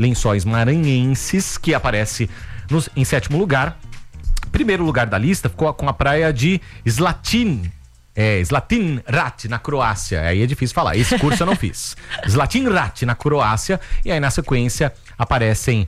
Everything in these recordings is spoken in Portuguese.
Lençóis Maranhenses, que aparece em 7º lugar. Primeiro lugar da lista ficou com a praia de Zlatin Rat, na Croácia. Aí é difícil falar, esse curso eu não fiz. Zlatin Rat, na Croácia. E aí na sequência aparecem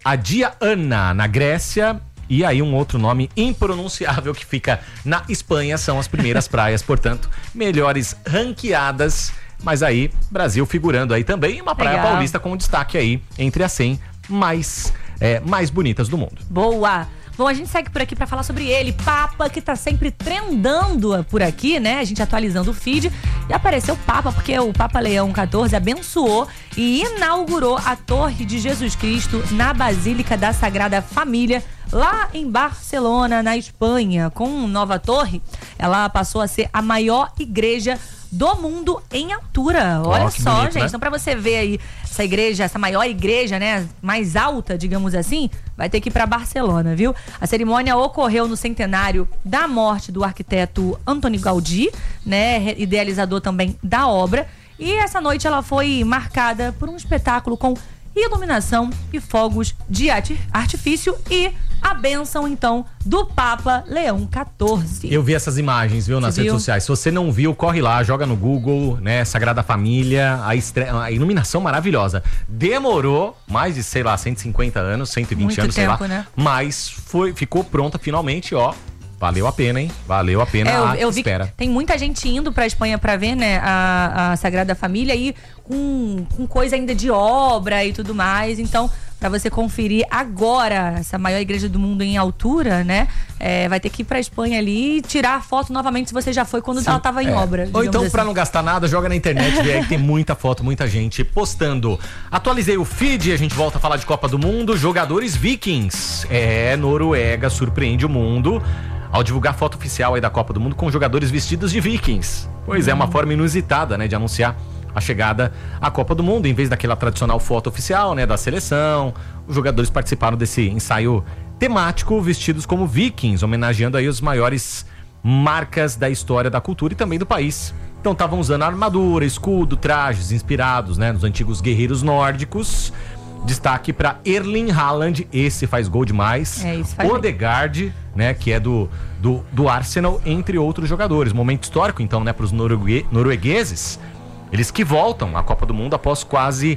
Adiana, na Grécia. E aí um outro nome impronunciável que fica na Espanha. São as primeiras praias, portanto, melhores ranqueadas. Mas aí, Brasil figurando aí também. Uma praia paulista com destaque aí entre as 100 mais bonitas do mundo. Boa! Bom, a gente segue por aqui pra falar sobre ele, Papa, que tá sempre trendando por aqui, né? A gente atualizando o feed. E apareceu o Papa, porque o Papa Leão XIV abençoou e inaugurou a Torre de Jesus Cristo na Basílica da Sagrada Família, lá em Barcelona, na Espanha. Com nova torre, ela passou a ser a maior igreja do mundo em altura. Olha só, bonito, gente. Né? Então, pra você ver aí essa igreja, essa maior igreja, né? Mais alta, digamos assim, vai ter que ir pra Barcelona, viu? A cerimônia ocorreu no centenário da morte do arquiteto Antoni Gaudí, né? Idealizador também da obra. E essa noite ela foi marcada por um espetáculo com iluminação e fogos de artifício e a bênção, então, do Papa Leão XIV. Eu vi essas imagens, viu, nas redes sociais. Se você não viu, corre lá, joga no Google, né, Sagrada Família, a iluminação maravilhosa. Demorou mais de, 150 anos, 120 muito anos, tempo, né? Mas ficou pronta finalmente, ó. Valeu a pena, hein? Valeu a pena eu vi espera. Que tem muita gente indo pra Espanha pra ver, né, a Sagrada Família e com coisa ainda de obra e tudo mais. Então, pra você conferir agora essa maior igreja do mundo em altura, né, vai ter que ir pra Espanha ali e tirar a foto novamente se você já foi quando ela tava em obra. Ou então, assim, pra não gastar nada, joga na internet, vê aí que tem muita foto, muita gente postando. Atualizei o feed, a gente volta a falar de Copa do Mundo. Jogadores vikings. Noruega surpreende o mundo ao divulgar foto oficial aí da Copa do Mundo com jogadores vestidos de vikings. Pois é, uma forma inusitada, né, de anunciar a chegada à Copa do Mundo. Em vez daquela tradicional foto oficial, né, da seleção, os jogadores participaram desse ensaio temático vestidos como vikings, homenageando aí os maiores marcas da história da cultura e também do país. Então estavam usando armadura, escudo, trajes inspirados, né, nos antigos guerreiros nórdicos. Destaque para Erling Haaland, esse faz gol demais. Odegaard, né, que é do Arsenal, entre outros jogadores. Momento histórico, então, né, para os noruegueses. Eles que voltam à Copa do Mundo após quase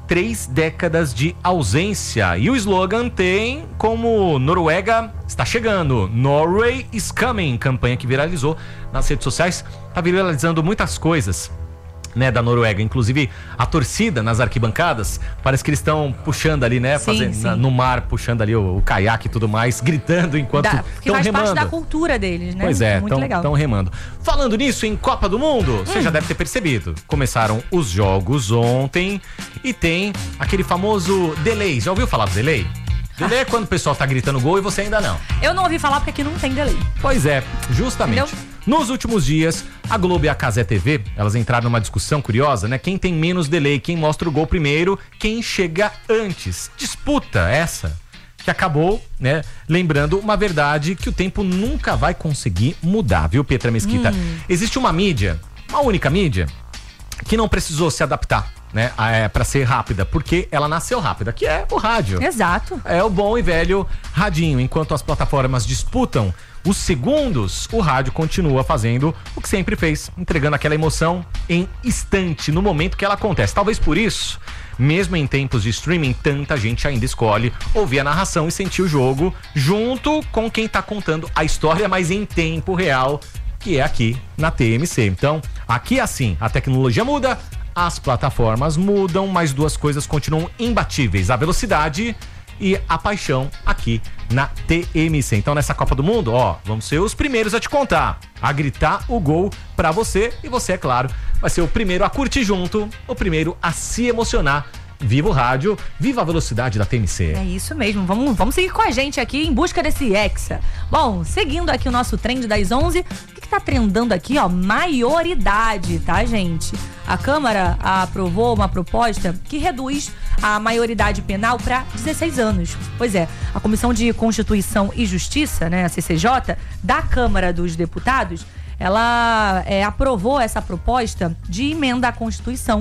3 décadas de ausência. E o slogan tem como Noruega está chegando, Norway is coming, campanha que viralizou nas redes sociais. Está viralizando muitas coisas, né, da Noruega, inclusive a torcida nas arquibancadas, parece que eles estão puxando ali, né, no mar, puxando ali o caiaque e tudo mais, gritando enquanto estão remando. Que faz parte da cultura deles, né? Pois é, estão remando. Falando nisso, em Copa do Mundo, você já deve ter percebido, começaram os jogos ontem e tem aquele famoso delay. Já ouviu falar do delay? Delay é quando o pessoal tá gritando gol e você ainda não. Eu não ouvi falar porque aqui não tem delay. Pois é, justamente. Entendeu? Nos últimos dias, a Globo e a Cazé TV, elas entraram numa discussão curiosa, né? Quem tem menos delay, quem mostra o gol primeiro, quem chega antes. Disputa essa que acabou, né, lembrando uma verdade que o tempo nunca vai conseguir mudar, viu, Pietra Mesquita? Existe uma mídia, uma única mídia, que não precisou se adaptar, né, pra ser rápida, porque ela nasceu rápida, que é o rádio. Exato. É o bom e velho radinho. Enquanto as plataformas disputam os segundos, o rádio continua fazendo o que sempre fez, entregando aquela emoção em instante, no momento que ela acontece. Talvez por isso, mesmo em tempos de streaming, tanta gente ainda escolhe ouvir a narração e sentir o jogo junto com quem tá contando a história, mas em tempo real, que é aqui na TMC. Então, aqui assim, a tecnologia muda, as plataformas mudam, mas duas coisas continuam imbatíveis: a velocidade e a paixão aqui na TMC. Então, nessa Copa do Mundo, ó, vamos ser os primeiros a te contar, a gritar o gol pra você, e você, é claro, vai ser o primeiro a curtir junto, o primeiro a se emocionar. Viva o rádio, viva a velocidade da TMC. É isso mesmo, vamos seguir com a gente aqui em busca desse Hexa. Bom, seguindo aqui o nosso trend das 11, o que tá trendando aqui, ó? Maioridade, tá, gente? A Câmara aprovou uma proposta que reduz a maioridade penal para 16 anos. Pois é, a Comissão de Constituição e Justiça, né, a CCJ, da Câmara dos Deputados, ela aprovou essa proposta de emenda à Constituição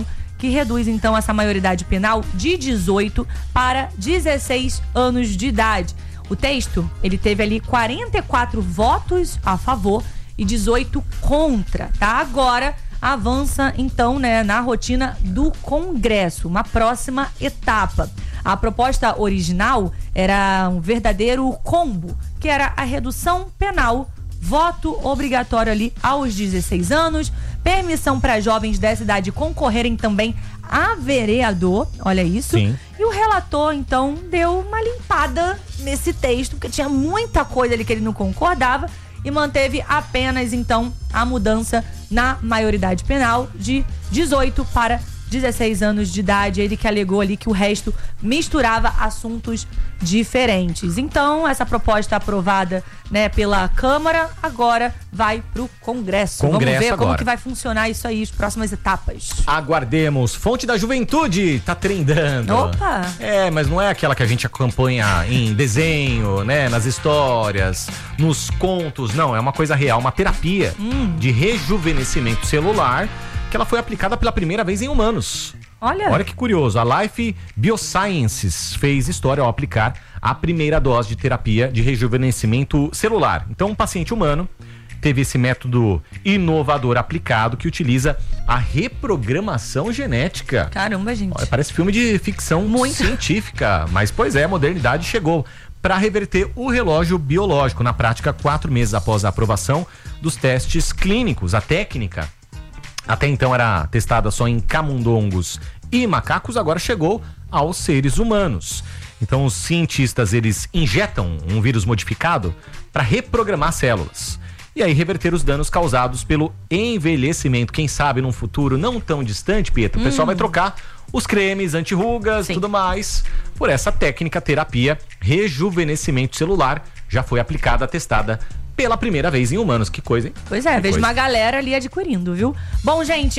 que reduz então essa maioridade penal de 18 para 16 anos de idade. O texto, ele teve ali 44 votos a favor e 18 contra, tá? Agora avança então, né, na rotina do Congresso, uma próxima etapa. A proposta original era um verdadeiro combo, que era a redução penal, voto obrigatório ali aos 16 anos, permissão para jovens dessa idade concorrerem também a vereador, olha isso. Sim. E o relator, então, deu uma limpada nesse texto, porque tinha muita coisa ali que ele não concordava, e manteve apenas, então, a mudança na maioridade penal de 18 para 16 anos de idade. Ele que alegou ali que o resto misturava assuntos diferentes. Então, essa proposta aprovada, né, pela Câmara, agora vai pro Congresso. Vamos ver agora como que vai funcionar isso aí, as próximas etapas. Aguardemos. Fonte da Juventude tá trendando. Opa! Mas não é aquela que a gente acompanha em desenho, né, nas histórias, nos contos. Não, é uma coisa real, uma terapia de rejuvenescimento celular, que ela foi aplicada pela primeira vez em humanos. Olha que curioso, a Life Biosciences fez história ao aplicar a primeira dose de terapia de rejuvenescimento celular. Então, um paciente humano teve esse método inovador aplicado que utiliza a reprogramação genética. Caramba, gente. Olha, parece filme de ficção científica, mas pois é, a modernidade chegou para reverter o relógio biológico. Na prática, 4 meses após a aprovação dos testes clínicos, a técnica até então era testada só em camundongos e macacos, agora chegou aos seres humanos. Então os cientistas, eles injetam um vírus modificado para reprogramar células e aí reverter os danos causados pelo envelhecimento. Quem sabe num futuro não tão distante, Pietro, o pessoal vai trocar os cremes, anti-rugas, tudo mais, por essa técnica terapia rejuvenescimento celular. Já foi aplicada, testada pela primeira vez em humanos. Que coisa, hein? Pois é, vejo uma galera ali adquirindo, viu? Bom, gente,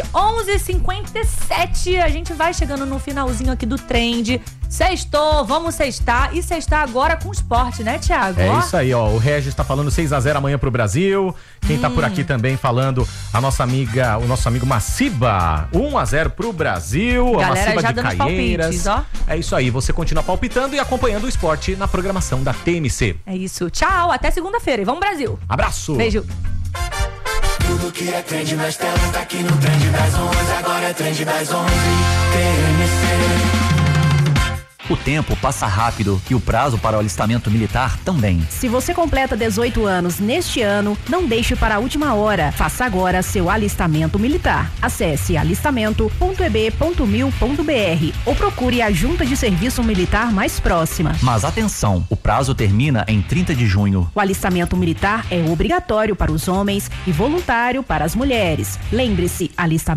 11h57, a gente vai chegando no finalzinho aqui do Trend. Sextou, vamos sextar. E sextar agora com esporte, né, Thiago? É isso aí, ó. O Regis tá falando 6-0 amanhã pro Brasil. Quem tá por aqui também falando, o nosso amigo Maciba, 1-0 pro Brasil. Galera, a Maciba já de dando Caieiras. palpites, ó. É isso aí, você continua palpitando e acompanhando o esporte na programação da TMC. É isso, tchau, até segunda-feira e vamos Brasil. Abraço. Beijo. Tudo que é trend nas telas tá aqui no Trend das 11. Agora é Trend das 11. TMC. O tempo passa rápido e o prazo para o alistamento militar também. Se você completa 18 anos neste ano, não deixe para a última hora. Faça agora seu alistamento militar. Acesse alistamento.eb.mil.br ou procure a junta de serviço militar mais próxima. Mas atenção, o prazo termina em 30 de junho. O alistamento militar é obrigatório para os homens e voluntário para as mulheres. Lembre-se,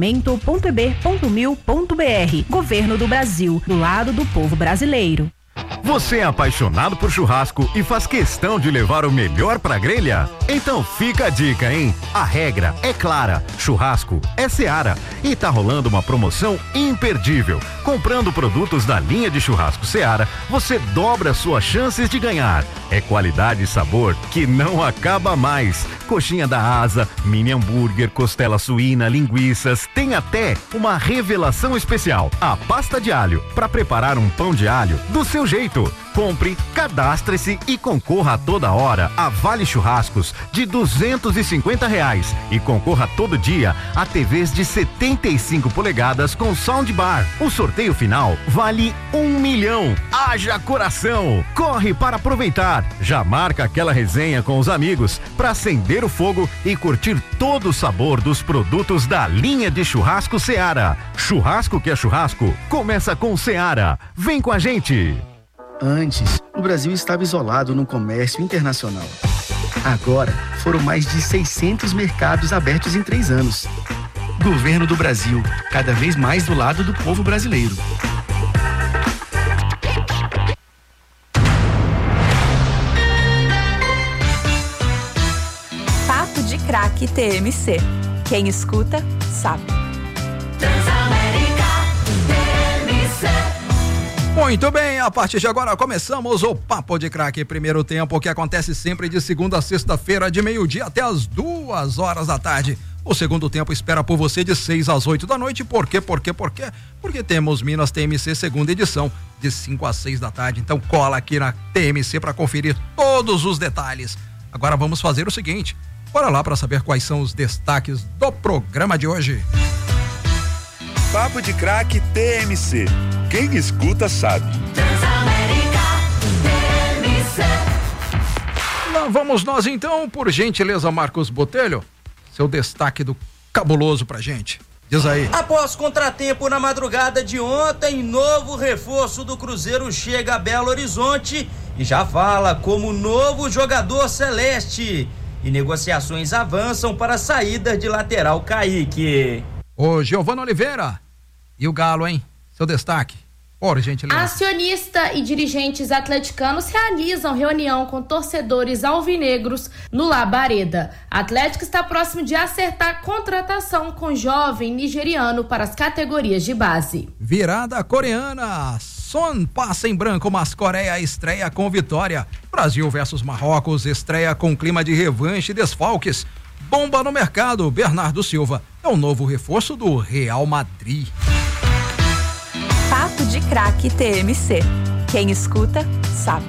alistamento.eb.mil.br. Governo do Brasil, do lado do povo brasileiro. Você é apaixonado por churrasco e faz questão de levar o melhor pra grelha? Então fica a dica, hein? A regra é clara, churrasco é Seara e tá rolando uma promoção imperdível. Comprando produtos da linha de churrasco Seara, você dobra suas chances de ganhar. É qualidade e sabor que não acaba mais. Coxinha da asa, mini hambúrguer, costela suína, linguiças, tem até uma revelação especial, a pasta de alho, para preparar um pão de alho do seu jeito. Compre, cadastre-se e concorra a toda hora a Vale Churrascos de R$250 e concorra todo dia a TVs de 75 polegadas com soundbar. O sorteio final vale R$1 milhão. Haja coração! Corre para aproveitar. Já marca aquela resenha com os amigos para acender o fogo e curtir todo o sabor dos produtos da linha de churrasco Seara. Churrasco que é churrasco, começa com Seara. Vem com a gente! Antes, o Brasil estava isolado no comércio internacional. Agora, foram mais de 600 mercados abertos em 3 anos. Governo do Brasil, cada vez mais do lado do povo brasileiro. Papo de Craque TMC. Quem escuta, sabe. Muito bem, a partir de agora começamos o Papo de Craque, primeiro tempo, que acontece sempre de segunda a sexta-feira, de meio-dia até as 2 horas da tarde. O segundo tempo espera por você de 6 às 8 da noite. Por quê? Porque temos Minas TMC segunda edição, de 5 às 6 da tarde. Então cola aqui na TMC para conferir todos os detalhes. Agora vamos fazer o seguinte, bora lá para saber quais são os destaques do programa de hoje. Papo de Craque TMC. Quem escuta sabe. Lá vamos nós então, por gentileza, Marcos Botelho, seu destaque do cabuloso pra gente. Diz aí. Após contratempo na madrugada de ontem, novo reforço do Cruzeiro chega a Belo Horizonte e já fala como novo jogador celeste. E negociações avançam para a saída de lateral Kaique. Ô, Giovana Oliveira, e o Galo, hein? Seu destaque, por gentileza. Acionista e dirigentes atleticanos realizam reunião com torcedores alvinegros no Labareda. Atlético está próximo de acertar contratação com jovem nigeriano para as categorias de base. Virada coreana. Son passa em branco, mas Coreia estreia com vitória. Brasil versus Marrocos estreia com clima de revanche e desfalques. Bomba no mercado. Bernardo Silva é o novo reforço do Real Madrid. Papo de Craque TMC. Quem escuta, sabe.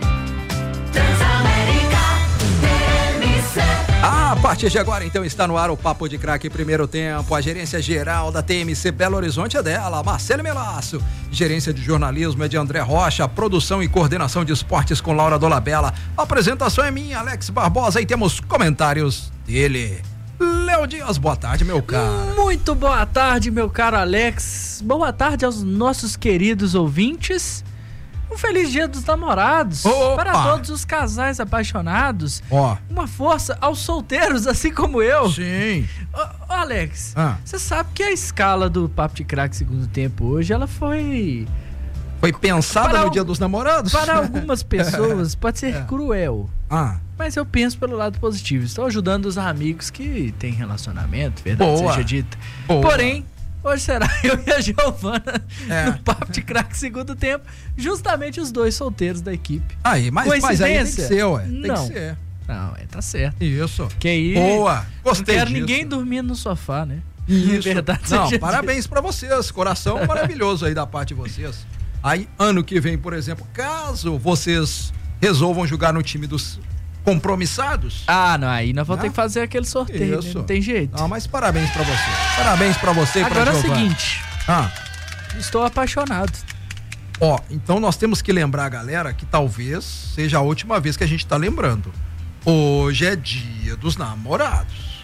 A partir de agora, então, está no ar o Papo de Craque primeiro tempo. A gerência geral da TMC Belo Horizonte é dela, Marcelo Melasso. Gerência de jornalismo é de André Rocha. Produção e coordenação de esportes com Laura Dolabella. A apresentação é minha, Alex Barbosa, e temos comentários dele. Léo Dias, boa tarde, meu caro. Muito boa tarde, meu caro Alex. Boa tarde aos nossos queridos ouvintes. Um feliz dia dos namorados. Opa! Para todos os casais apaixonados. Ó. Uma força aos solteiros, assim como eu. Sim. Ô, Alex, você sabe que a escala do Papo de Craque segundo tempo hoje, ela foi pensada no dia dos namorados? Para algumas pessoas pode ser cruel. Mas eu penso pelo lado positivo. Estou ajudando os amigos que têm relacionamento, verdade seja dita. Porém, hoje será eu e a Giovana no Papo de Craque segundo tempo, justamente os dois solteiros da equipe. Mas aí tem que ser, ué. Tem Não. que ser. Não, tá certo. Isso. Que aí, Boa. Gostei não quero disso. ninguém dormindo no sofá, né? Isso. Verdade Não, seja parabéns pra vocês. Coração maravilhoso aí da parte de vocês. Aí, ano que vem, por exemplo, caso vocês resolvam jogar no time dos compromissados. Não, aí nós vamos ter que fazer aquele sorteio, né? Não tem jeito. Não, mas parabéns pra você. Parabéns pra você e pra Agora é o Giovana. seguinte. Estou apaixonado. Então nós temos que lembrar a galera que talvez seja a última vez que a gente tá lembrando. Hoje é dia dos namorados.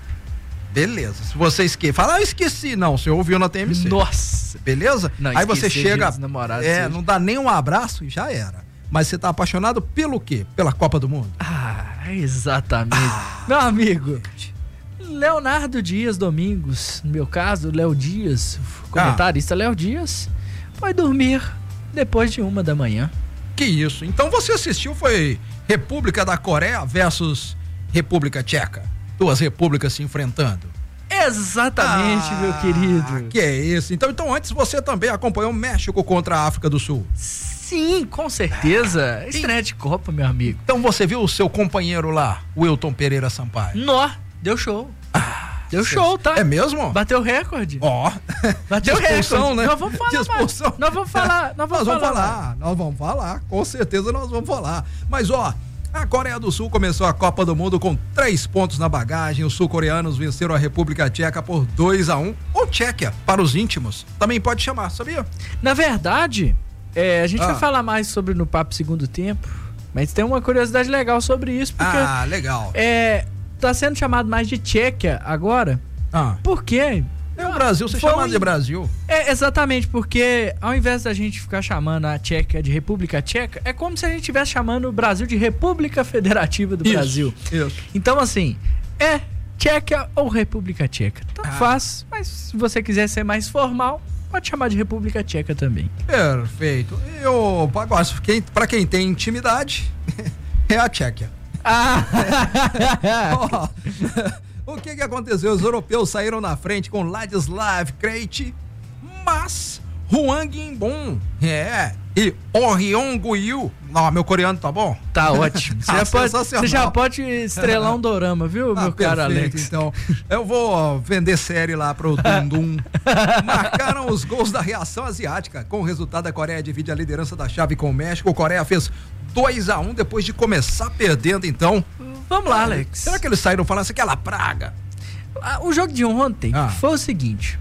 Beleza. Se você fala, esqueci. Não, você ouviu na TMC. Nossa. Beleza? Não, aí você chega, dos namorados, não dá nem um abraço e já era. Mas você tá apaixonado pelo quê? Pela Copa do Mundo? Exatamente. Meu amigo, Leonardo Dias Domingos, no meu caso, Léo Dias, comentarista Léo Dias, foi dormir depois de 1 da manhã. Que isso? Então você assistiu, foi República da Coreia versus República Tcheca. Duas repúblicas se enfrentando. Exatamente, meu querido. Que é isso? Então antes você também acompanhou o México contra a África do Sul. Sim, com certeza. Estreia de Copa, meu amigo. Então você viu o seu companheiro lá, Wilton Pereira Sampaio? Deu show. Deu show, tá? É mesmo? Bateu recorde. Bateu recorde, né? Nós vamos falar. Nós vamos falar. Com certeza nós vamos falar. Mas a Coreia do Sul começou a Copa do Mundo com 3 pontos na bagagem. Os sul-coreanos venceram a República Tcheca por 2-1. Ou Tchequia, para os íntimos. Também pode chamar, sabia? Na verdade, a gente vai falar mais sobre no Papo segundo tempo, mas tem uma curiosidade legal sobre isso, porque legal. Tá sendo chamado mais de Tchequia agora. Por quê? O Brasil ser chamado de Brasil. Exatamente, porque ao invés da gente ficar chamando a Tchequia de República Tcheca, é como se a gente estivesse chamando o Brasil de República Federativa do Brasil. Isso. Então, assim, Tchequia ou República Tcheca. Tanto faz, mas se você quiser ser mais formal, pode chamar de República Tcheca também. Perfeito. Agora, pra quem tem intimidade, é a Tchequia. O que aconteceu? Os europeus saíram na frente com Ladislav Krejci, mas Hwang In-bom e Orion Guiu. Não, meu coreano tá bom? Tá ótimo. Você já pode estrelar um dorama, viu, meu caro Alex? Então, eu vou vender série lá pro Dundum. Marcaram os gols da reação asiática. Com o resultado, a Coreia divide a liderança da chave com o México. A Coreia fez 2-1 depois de começar perdendo, então. Vamos lá, Alex. Será que eles saíram falando assim, aquela praga? O jogo de ontem foi o seguinte.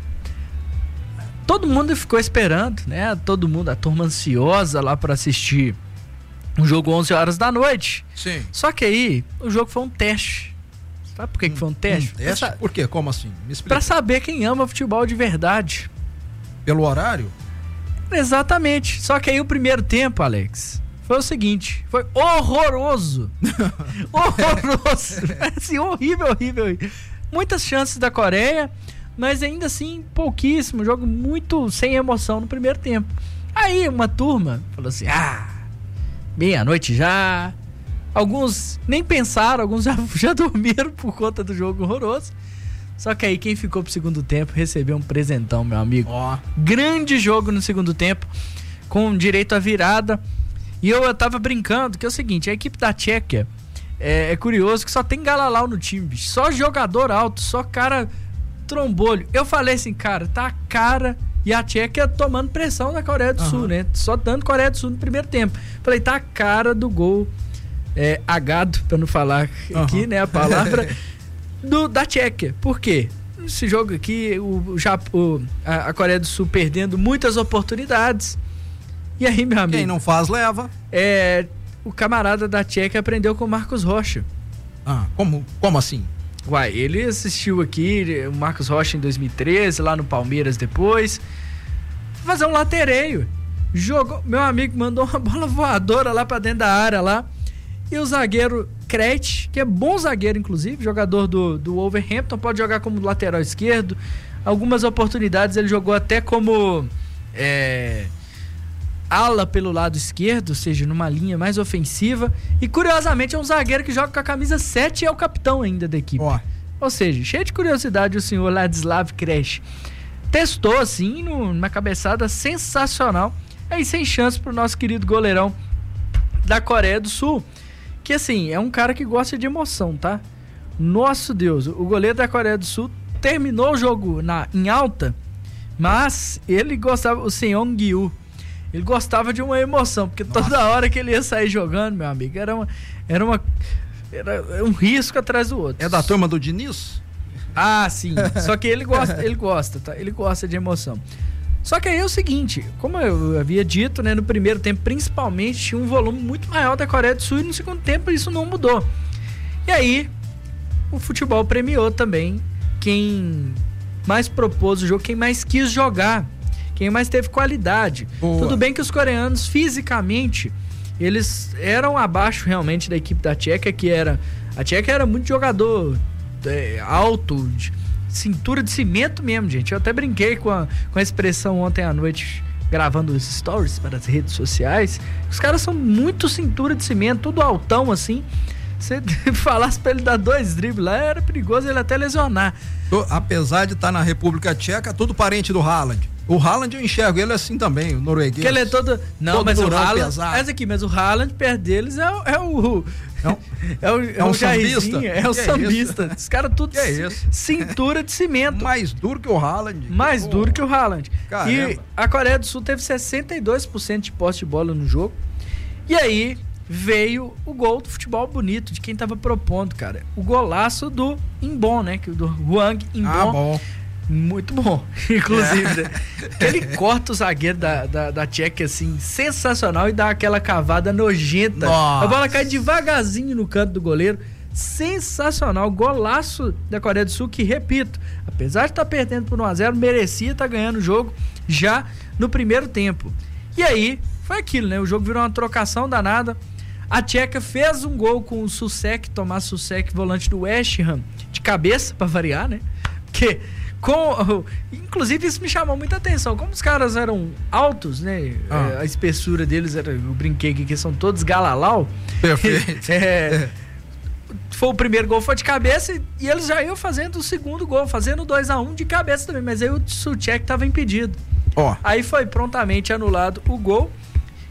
Todo mundo ficou esperando, né? Todo mundo, a turma ansiosa lá para assistir um jogo 11 horas da noite. Sim. Só que aí, o jogo foi um teste. Sabe por que foi um teste? Teste? Por quê? Como assim? Me explica. Pra saber quem ama futebol de verdade. Pelo horário? Exatamente. Só que aí o primeiro tempo, Alex, foi o seguinte, foi horroroso. Horroroso. Assim, horrível. Muitas chances da Coreia, mas ainda assim, pouquíssimo. Jogo muito sem emoção no primeiro tempo. Aí uma turma falou assim, meia-noite já. Alguns nem pensaram, alguns já dormiram por conta do jogo horroroso. Só que aí quem ficou pro segundo tempo recebeu um presentão, meu amigo. Grande jogo no segundo tempo, com direito à virada. E eu tava brincando, que é o seguinte, a equipe da Tchequia é curioso que só tem galalau no time, bicho. Só jogador alto, só cara trombolho. Eu falei assim, cara, tá a cara... E a Tchequia tomando pressão da Coreia do Sul, né? Só dando Coreia do Sul no primeiro tempo. Falei, tá a cara do gol agado, pra não falar aqui, né? A palavra da Tchequia. Por quê? Esse jogo aqui, a Coreia do Sul perdendo muitas oportunidades. E aí, meu amigo... Quem não faz, leva. O camarada da Tchequia aprendeu com o Marcos Rocha. Como assim? Uai, ele assistiu aqui o Marcos Rocha em 2013, lá no Palmeiras depois. Fazer um latereio. Jogou, meu amigo mandou uma bola voadora lá pra dentro da área lá. E o zagueiro Krejci, que é bom zagueiro inclusive, jogador do Wolverhampton, pode jogar como lateral esquerdo. Algumas oportunidades ele jogou até como ala pelo lado esquerdo, ou seja, numa linha mais ofensiva. E curiosamente é um zagueiro que joga com a camisa 7 e é o capitão ainda da equipe. Ou seja, cheio de curiosidade o senhor Ladislav Krejci. Testou assim, numa cabeçada sensacional. Aí sem chance pro nosso querido goleirão da Coreia do Sul. Que assim, é um cara que gosta de emoção, tá? Nosso Deus, o goleiro da Coreia do Sul terminou o jogo em alta, mas ele gostava, o Seong Gyu, ele gostava de uma emoção, porque toda hora que ele ia sair jogando, meu amigo, era um risco atrás do outro. É da turma do Diniz? Sim. Só que ele gosta, tá? Ele gosta de emoção. Só que aí é o seguinte, como eu havia dito, né, no primeiro tempo, principalmente, tinha um volume muito maior da Coreia do Sul e no segundo tempo isso não mudou. E aí, o futebol premiou também quem mais propôs o jogo, quem mais quis jogar, quem mais teve qualidade. Boa. Tudo bem que os coreanos, fisicamente, eles eram abaixo realmente da equipe da Tchequia, a Tchequia era muito jogador alto, cintura de cimento mesmo, gente. Eu até brinquei com a expressão ontem à noite, gravando os stories para as redes sociais. Os caras são muito cintura de cimento, tudo altão assim. Se falasse pra ele dar 2 dribles lá, era perigoso ele até lesionar. Apesar de estar na República Tcheca, tudo parente do Haaland. O Haaland eu enxergo ele assim também, o norueguês. Que ele é todo... Não, todo mas o Haaland... Pesado. Mas o Haaland perto deles é o sambista? É o sambista. Os caras tudo cintura de cimento. Mais duro que o Haaland. Mais duro que o Haaland. Caramba. E a Coreia do Sul teve 62% de posse de bola no jogo. E aí veio o gol do futebol bonito, de quem tava propondo, cara. O golaço do Inbon, né? Do Hwang Inbon. Bom. Muito bom, inclusive. Né? Ele corta o zagueiro da Tchequia, assim, sensacional, e dá aquela cavada nojenta. Nossa. A bola cai devagarzinho no canto do goleiro. Sensacional, golaço da Coreia do Sul, que, repito, apesar de estar perdendo por 1-0, merecia estar ganhando o jogo já no primeiro tempo. E aí, foi aquilo, né? O jogo virou uma trocação danada. A Tchequia fez um gol com o Souček, Tomás Souček, volante do West Ham, de cabeça, pra variar, né? Porque... inclusive isso me chamou muita atenção, como os caras eram altos, né? A espessura deles era, eu brinquei aqui que são todos galalau. Perfeito. Foi o primeiro gol, foi de cabeça, e eles já iam fazendo o segundo gol, fazendo 2-1 de cabeça também, mas aí o Souček estava impedido. Aí foi prontamente anulado o gol,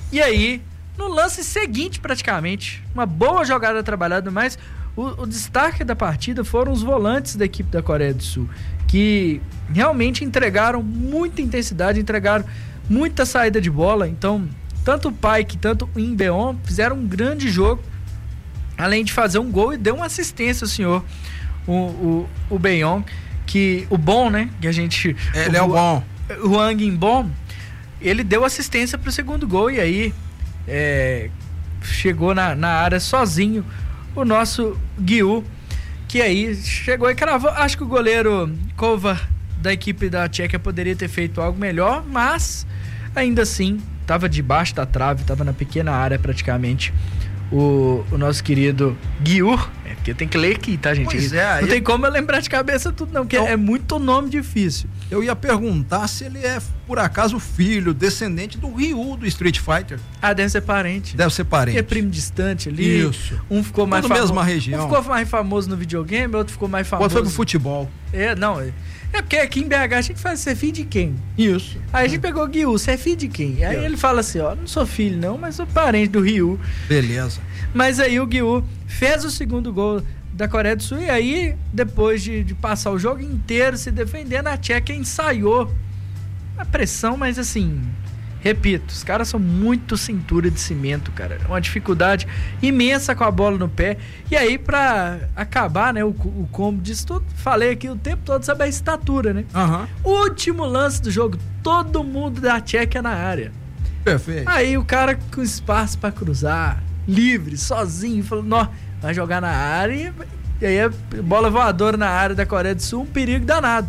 E aí, no lance seguinte praticamente, uma boa jogada trabalhada, mas o destaque da partida foram os volantes da equipe da Coreia do Sul, que realmente entregaram muita intensidade, entregaram muita saída de bola. Então, tanto o Paik, tanto o Inbeon fizeram um grande jogo, além de fazer um gol e deu uma assistência ao senhor, o Beyon, que o bom, né? Que a gente... Ele é o bom. O Hwang In-bom, ele deu assistência pro segundo gol e aí chegou na área sozinho o nosso Gyu, que aí chegou e cravou. Acho que o goleiro Kovar da equipe da Tchequia poderia ter feito algo melhor, mas ainda assim estava debaixo da trave, estava na pequena área praticamente o nosso querido Gyu. Porque tem que ler aqui, tá, gente? Pois é, não tem como eu lembrar de cabeça tudo não, porque é muito nome difícil. Eu ia perguntar se ele é, por acaso, filho, descendente do Ryu do Street Fighter. Ah, deve ser parente. Deve ser parente. Que é primo distante ali. Isso. Um ficou mais famoso. mesma região. Um ficou mais famoso no videogame, outro ficou mais famoso. Outro foi pro futebol. Não. É porque aqui em BH a gente faz, você é filho de quem? Isso. Aí a gente pegou o Gyu, você é filho de quem? Aí ele fala assim, ó, não sou filho não, mas sou parente do Ryu. Beleza. Mas aí o Gyu fez o segundo gol da Coreia do Sul e aí, depois de passar o jogo inteiro se defendendo, a Tchequia ensaiou a pressão, mas assim, repito, os caras são muito cintura de cimento, cara. Uma dificuldade imensa com a bola no pé. E aí, pra acabar, né, o combo disso tudo, falei aqui o tempo todo sobre a estatura, né? Último lance do jogo, todo mundo da Tchequia na área. Perfeito. Aí o cara com espaço pra cruzar, livre, sozinho, falou, não, vai jogar na área e aí a bola voadora na área da Coreia do Sul, um perigo danado.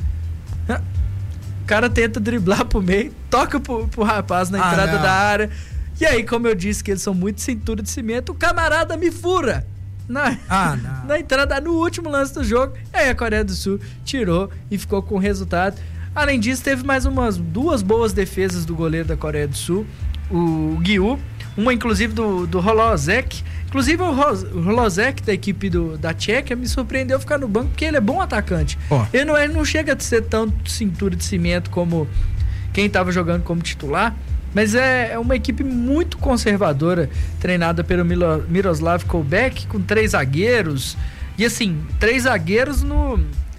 O cara tenta driblar pro meio, toca pro rapaz na entrada da área. E aí, como eu disse que eles são muito cintura de cimento, o camarada me fura na entrada, no último lance do jogo. Aí a Coreia do Sul tirou e ficou com o resultado. Além disso, teve mais umas 2 boas defesas do goleiro da Coreia do Sul, o Gyu, uma inclusive do Holozek. Inclusive o Holozek da equipe da Tchequia me surpreendeu ficar no banco, porque ele é bom atacante. Ele não chega a ser tão cintura de cimento como quem estava jogando como titular, mas é uma equipe muito conservadora, treinada pelo Miroslav Kolbek, com 3 zagueiros, e assim, 3 zagueiros no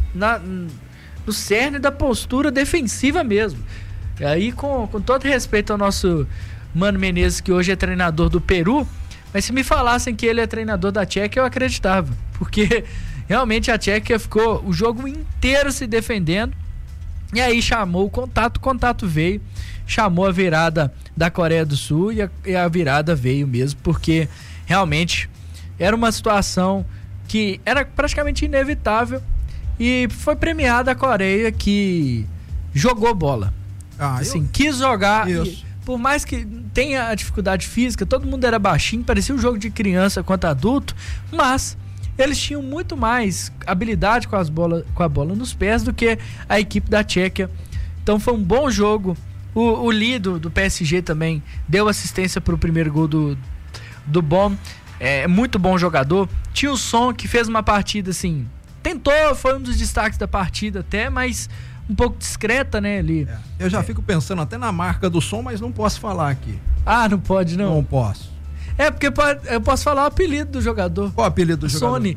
cerne da postura defensiva mesmo. E aí, com todo respeito ao nosso Mano Menezes, que hoje é treinador do Peru, mas se me falassem que ele é treinador da Tchequia, eu acreditava, porque realmente a Tchequia ficou o jogo inteiro se defendendo, e aí chamou o contato veio, chamou a virada da Coreia do Sul, e a virada veio mesmo, porque realmente era uma situação que era praticamente inevitável, e foi premiada a Coreia, que jogou bola. Quis jogar. Por mais que tenha a dificuldade física, todo mundo era baixinho, parecia um jogo de criança contra adulto, mas eles tinham muito mais habilidade com a bola nos pés do que a equipe da Tchequia. Então foi um bom jogo. O Lee do PSG também deu assistência para o primeiro gol do Bom. É muito bom jogador. Tinha o Son, que fez uma partida assim, tentou, foi um dos destaques da partida até, mas um pouco discreta, né, ali. Eu já fico pensando até na marca do Som, mas não posso falar aqui. Ah, não pode não? Não posso. É porque eu posso falar o apelido do jogador. Qual o apelido do jogador? Sony.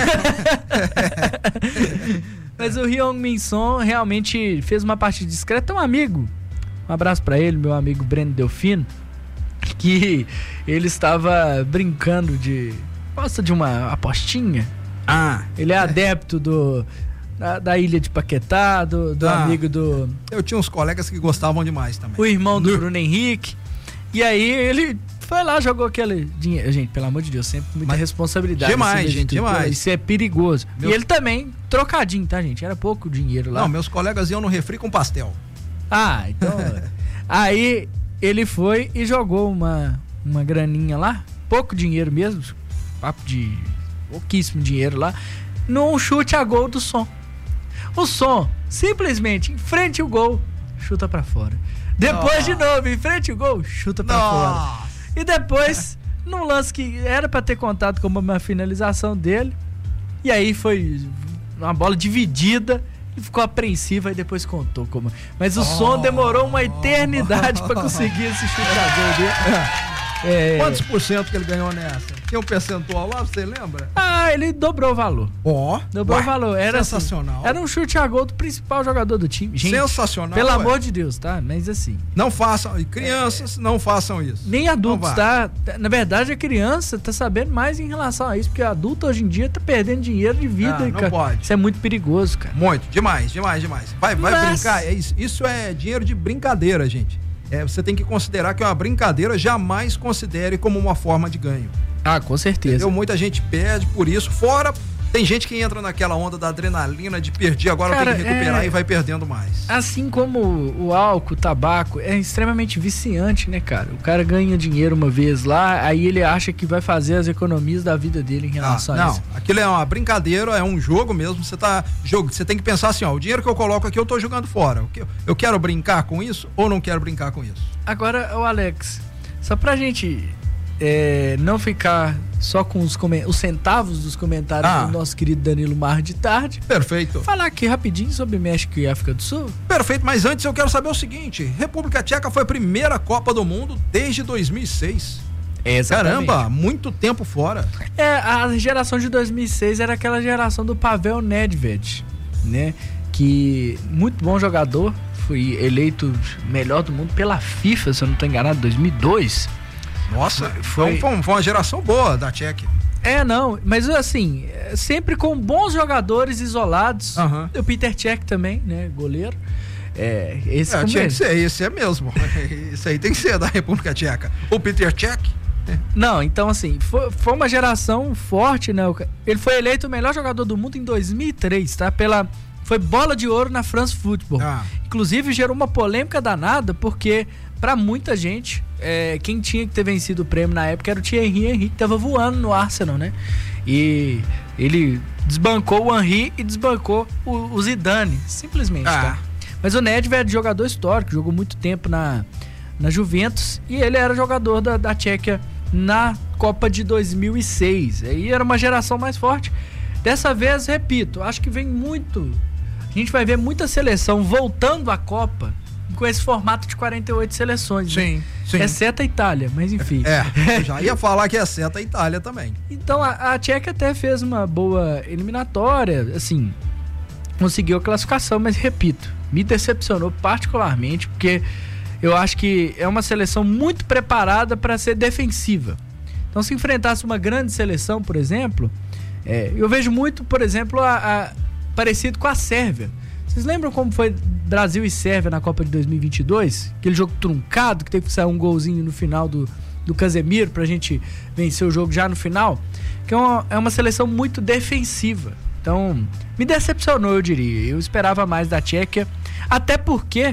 Mas o Heung-min Son realmente fez uma partida discreta. Um amigo, um abraço pra ele, meu amigo Breno Delfino, que ele estava brincando gosta de uma apostinha. Ele é adepto da ilha de Paquetá, do amigo do... Eu tinha uns colegas que gostavam demais também. O irmão do Bruno Henrique. E aí ele foi lá, jogou aquele dinheiro. Gente, pelo amor de Deus, sempre muita responsabilidade. Demais, gente, demais. Isso é perigoso. E ele também, trocadinho, tá, gente? Era pouco dinheiro lá. Não, meus colegas iam no refri com pastel. Então... Aí ele foi e jogou uma graninha lá, pouco dinheiro mesmo, papo de pouquíssimo dinheiro lá, num chute a gol do Som. O Som, simplesmente, em frente ao gol, chuta pra fora. Depois de novo, em frente ao gol, chuta pra fora. E depois, num lance que era pra ter contado como uma finalização dele, e aí foi uma bola dividida, e ficou apreensivo e depois contou como. Mas o som demorou uma eternidade pra conseguir esse chute a gol dele. Quantos por cento que ele ganhou nessa? Tem um percentual lá, você lembra? Ele dobrou o valor. Dobrou o valor. Era sensacional. Assim, era um chute a gol do principal jogador do time. Gente, sensacional. Pelo amor de Deus, tá? Mas assim. Não façam, crianças não façam isso. Nem adultos, tá? Na verdade, a criança tá sabendo mais em relação a isso, porque adulto hoje em dia tá perdendo dinheiro de vida. Não cara. pode. Isso é muito perigoso, cara. Muito, demais. Vai brincar. Isso é dinheiro de brincadeira, gente. Você tem que considerar que é uma brincadeira, jamais considere como uma forma de ganho. Com certeza. Entendeu? Muita gente perde por isso. Fora, tem gente que entra naquela onda da adrenalina de perder, agora tem que recuperar e vai perdendo mais. Assim como o álcool, o tabaco, é extremamente viciante, né, cara? O cara ganha dinheiro uma vez lá, aí ele acha que vai fazer as economias da vida dele em relação a isso. Não, aquilo é uma brincadeira, é um jogo mesmo. Você tem que pensar assim, o dinheiro que eu coloco aqui eu tô jogando fora. Eu quero brincar com isso ou não quero brincar com isso? Agora, Alex, só pra gente não ficar só com os centavos dos comentários do nosso querido Danilo Mar de tarde. Perfeito. Falar aqui rapidinho sobre México e África do Sul. Perfeito, mas antes eu quero saber o seguinte: República Tcheca foi a primeira Copa do Mundo desde 2006. Exatamente. Caramba, muito tempo fora. A geração de 2006 era aquela geração do Pavel Nedved, né? Que muito bom jogador, foi eleito melhor do mundo pela FIFA, se eu não estou enganado, em 2002. Nossa, foi uma geração boa da Tchequia. Mas assim, sempre com bons jogadores isolados. O Peter Cech também, né, goleiro. Esse é mesmo. Isso aí tem que ser da República Tcheca. O Peter Cech. Não, então assim, foi uma geração forte, né? Ele foi eleito o melhor jogador do mundo em 2003, tá? Foi bola de ouro na France Football. Inclusive gerou uma polêmica danada, porque pra muita gente, quem tinha que ter vencido o prêmio na época era o Thierry Henry, que tava voando no Arsenal, né? E ele desbancou o Henry e desbancou o Zidane, simplesmente, tá? Mas o Nedved é jogador histórico, jogou muito tempo na Juventus, e ele era jogador da Tchequia na Copa de 2006. Aí era uma geração mais forte. Dessa vez, repito, acho que vem muito... A gente vai ver muita seleção voltando à Copa com esse formato de 48 seleções. Sim. Exceto a Itália, mas enfim. Eu já ia falar que exceto a Itália também. Então a Tchequia até fez uma boa eliminatória, assim, conseguiu a classificação, mas repito, me decepcionou particularmente, porque eu acho que é uma seleção muito preparada para ser defensiva. Então, se enfrentasse uma grande seleção, por exemplo, eu vejo muito, por exemplo, parecido com a Sérvia. Vocês lembram como foi Brasil e Sérvia na Copa de 2022? Aquele jogo truncado, que teve que sair um golzinho no final do Casemiro pra gente vencer o jogo já no final? Que é uma seleção muito defensiva. Então, me decepcionou, eu diria. Eu esperava mais da Tchequia, até porque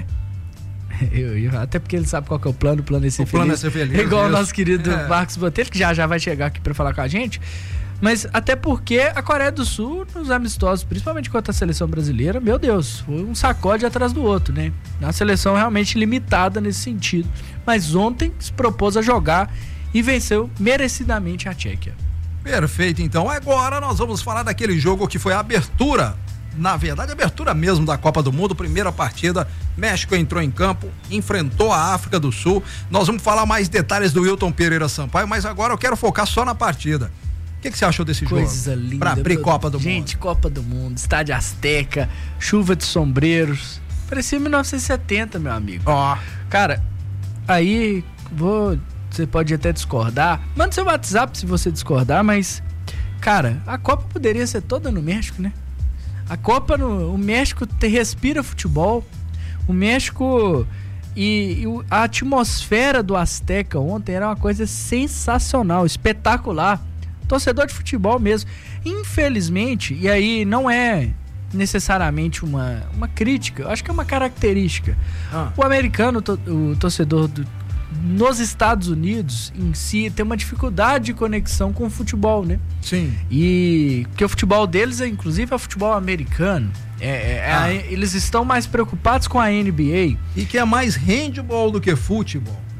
ele sabe qual que é o plano é ser feliz. Igual o nosso querido Marcos Botelho, que já vai chegar aqui pra falar com a gente. Mas até porque a Coreia do Sul, nos amistosos, principalmente contra a seleção brasileira, meu Deus, foi um sacode atrás do outro, né? Uma seleção realmente limitada nesse sentido. Mas ontem se propôs a jogar e venceu merecidamente a Tchequia. Perfeito, então. Agora nós vamos falar daquele jogo que foi a abertura, na verdade, a abertura mesmo da Copa do Mundo, primeira partida. México entrou em campo, enfrentou a África do Sul. Nós vamos falar mais detalhes do Wilton Pereira Sampaio, mas agora eu quero focar só na partida. O que você achou desse jogo? Coisa linda. Pra abrir Copa do Mundo. Gente, Copa do Mundo, Estádio Azteca, chuva de sombreros. Parecia 1970, meu amigo. Cara, aí você pode até discordar. Manda seu WhatsApp se você discordar, mas, cara, a Copa poderia ser toda no México, né? A Copa, o México respira futebol. O México a atmosfera do Azteca ontem era uma coisa sensacional, espetacular. Torcedor de futebol mesmo. Infelizmente, e aí não é necessariamente uma crítica, eu acho que é uma característica. O americano, o torcedor nos Estados Unidos em si tem uma dificuldade de conexão com o futebol, né? Sim. E porque o futebol deles inclusive é o futebol americano. Eles estão mais preocupados com a NBA. E que é mais handball do que futebol.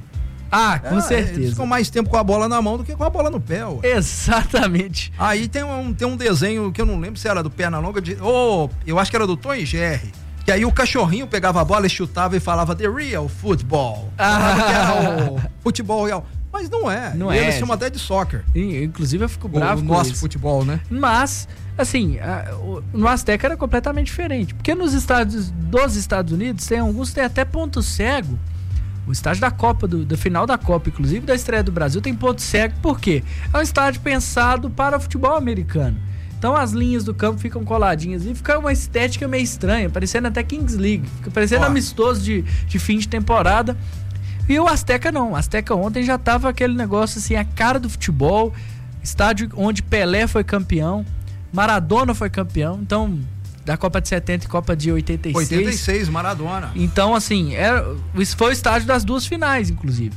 Ah, com certeza. Eles ficam mais tempo com a bola na mão do que com a bola no pé. Ué. Exatamente. Aí tem um desenho que eu não lembro se era do Pernalonga, eu acho que era do Tom e Jerry. Que aí o cachorrinho pegava a bola e chutava e falava The Real Football. Que era o futebol real. Mas não é. Não Eles é. chamam até de soccer. Inclusive eu fico bravo com nosso isso. futebol, né? Mas, assim, no Azteca era completamente diferente. Porque nos estádios dos Estados Unidos, tem alguns que tem até ponto cego. O estádio da Copa, da final da Copa, inclusive da estreia do Brasil, tem ponto cego. Por quê? É um estádio pensado para o futebol americano. Então as linhas do campo ficam coladinhas e fica uma estética meio estranha, parecendo até Kings League, fica parecendo amistoso de fim de temporada. E o Azteca não, o Azteca ontem já tava aquele negócio assim, a cara do futebol, estádio onde Pelé foi campeão, Maradona foi campeão, então da Copa de 70 e Copa de 86. 86, Maradona. Então assim, foi o estádio das duas finais, inclusive.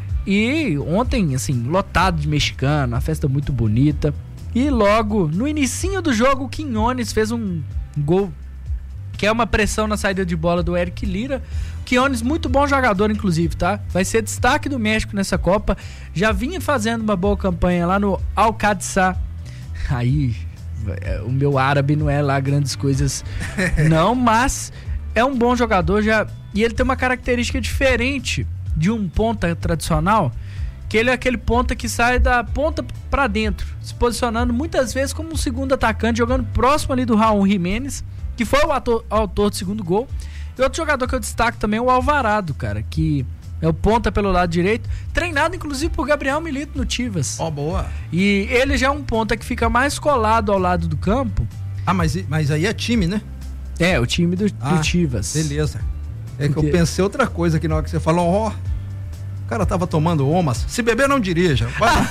E ontem, assim, lotado de mexicano, uma festa muito bonita. E logo, no inicinho do jogo, o Quiñones fez um gol, que é uma pressão na saída de bola do Eric Lira. Quiñones, muito bom jogador, inclusive, tá? Vai ser destaque do México nessa Copa. Já vinha fazendo uma boa campanha lá no Al-Qadsa. Aí, o meu árabe não é lá grandes coisas, não, mas é um bom jogador já. E ele tem uma característica diferente de um ponta tradicional, que ele é aquele ponta que sai da ponta pra dentro, se posicionando muitas vezes como um segundo atacante, jogando próximo ali do Raul Jiménez, que foi o autor do segundo gol. E outro jogador que eu destaco também é o Alvarado, cara, que é o ponta pelo lado direito, treinado inclusive por Gabriel Milito no Chivas. Boa. E ele já é um ponta que fica mais colado ao lado do campo. Ah, mas aí é time, né? É, o time do Chivas. Beleza. É que eu pensei outra coisa que na hora que você falou, o cara tava tomando omas. Se beber, não dirija.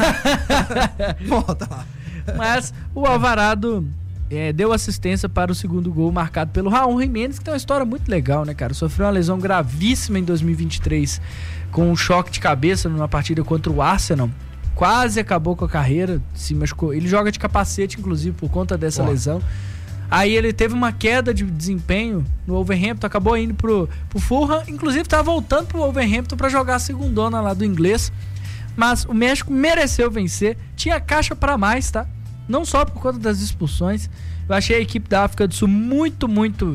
Volta lá. Mas o Alvarado deu assistência para o segundo gol marcado pelo Raul Jiménez, que tem uma história muito legal, né, cara? Sofreu uma lesão gravíssima em 2023 com um choque de cabeça numa partida contra o Arsenal. Quase acabou com a carreira, se machucou. Ele joga de capacete, inclusive, por conta dessa lesão. Aí ele teve uma queda de desempenho no Wolverhampton, acabou indo pro Fulham, inclusive tá voltando pro Wolverhampton para jogar a segundona lá do inglês. Mas o México mereceu vencer, tinha caixa para mais, tá? Não só por conta das expulsões. Eu achei a equipe da África do Sul muito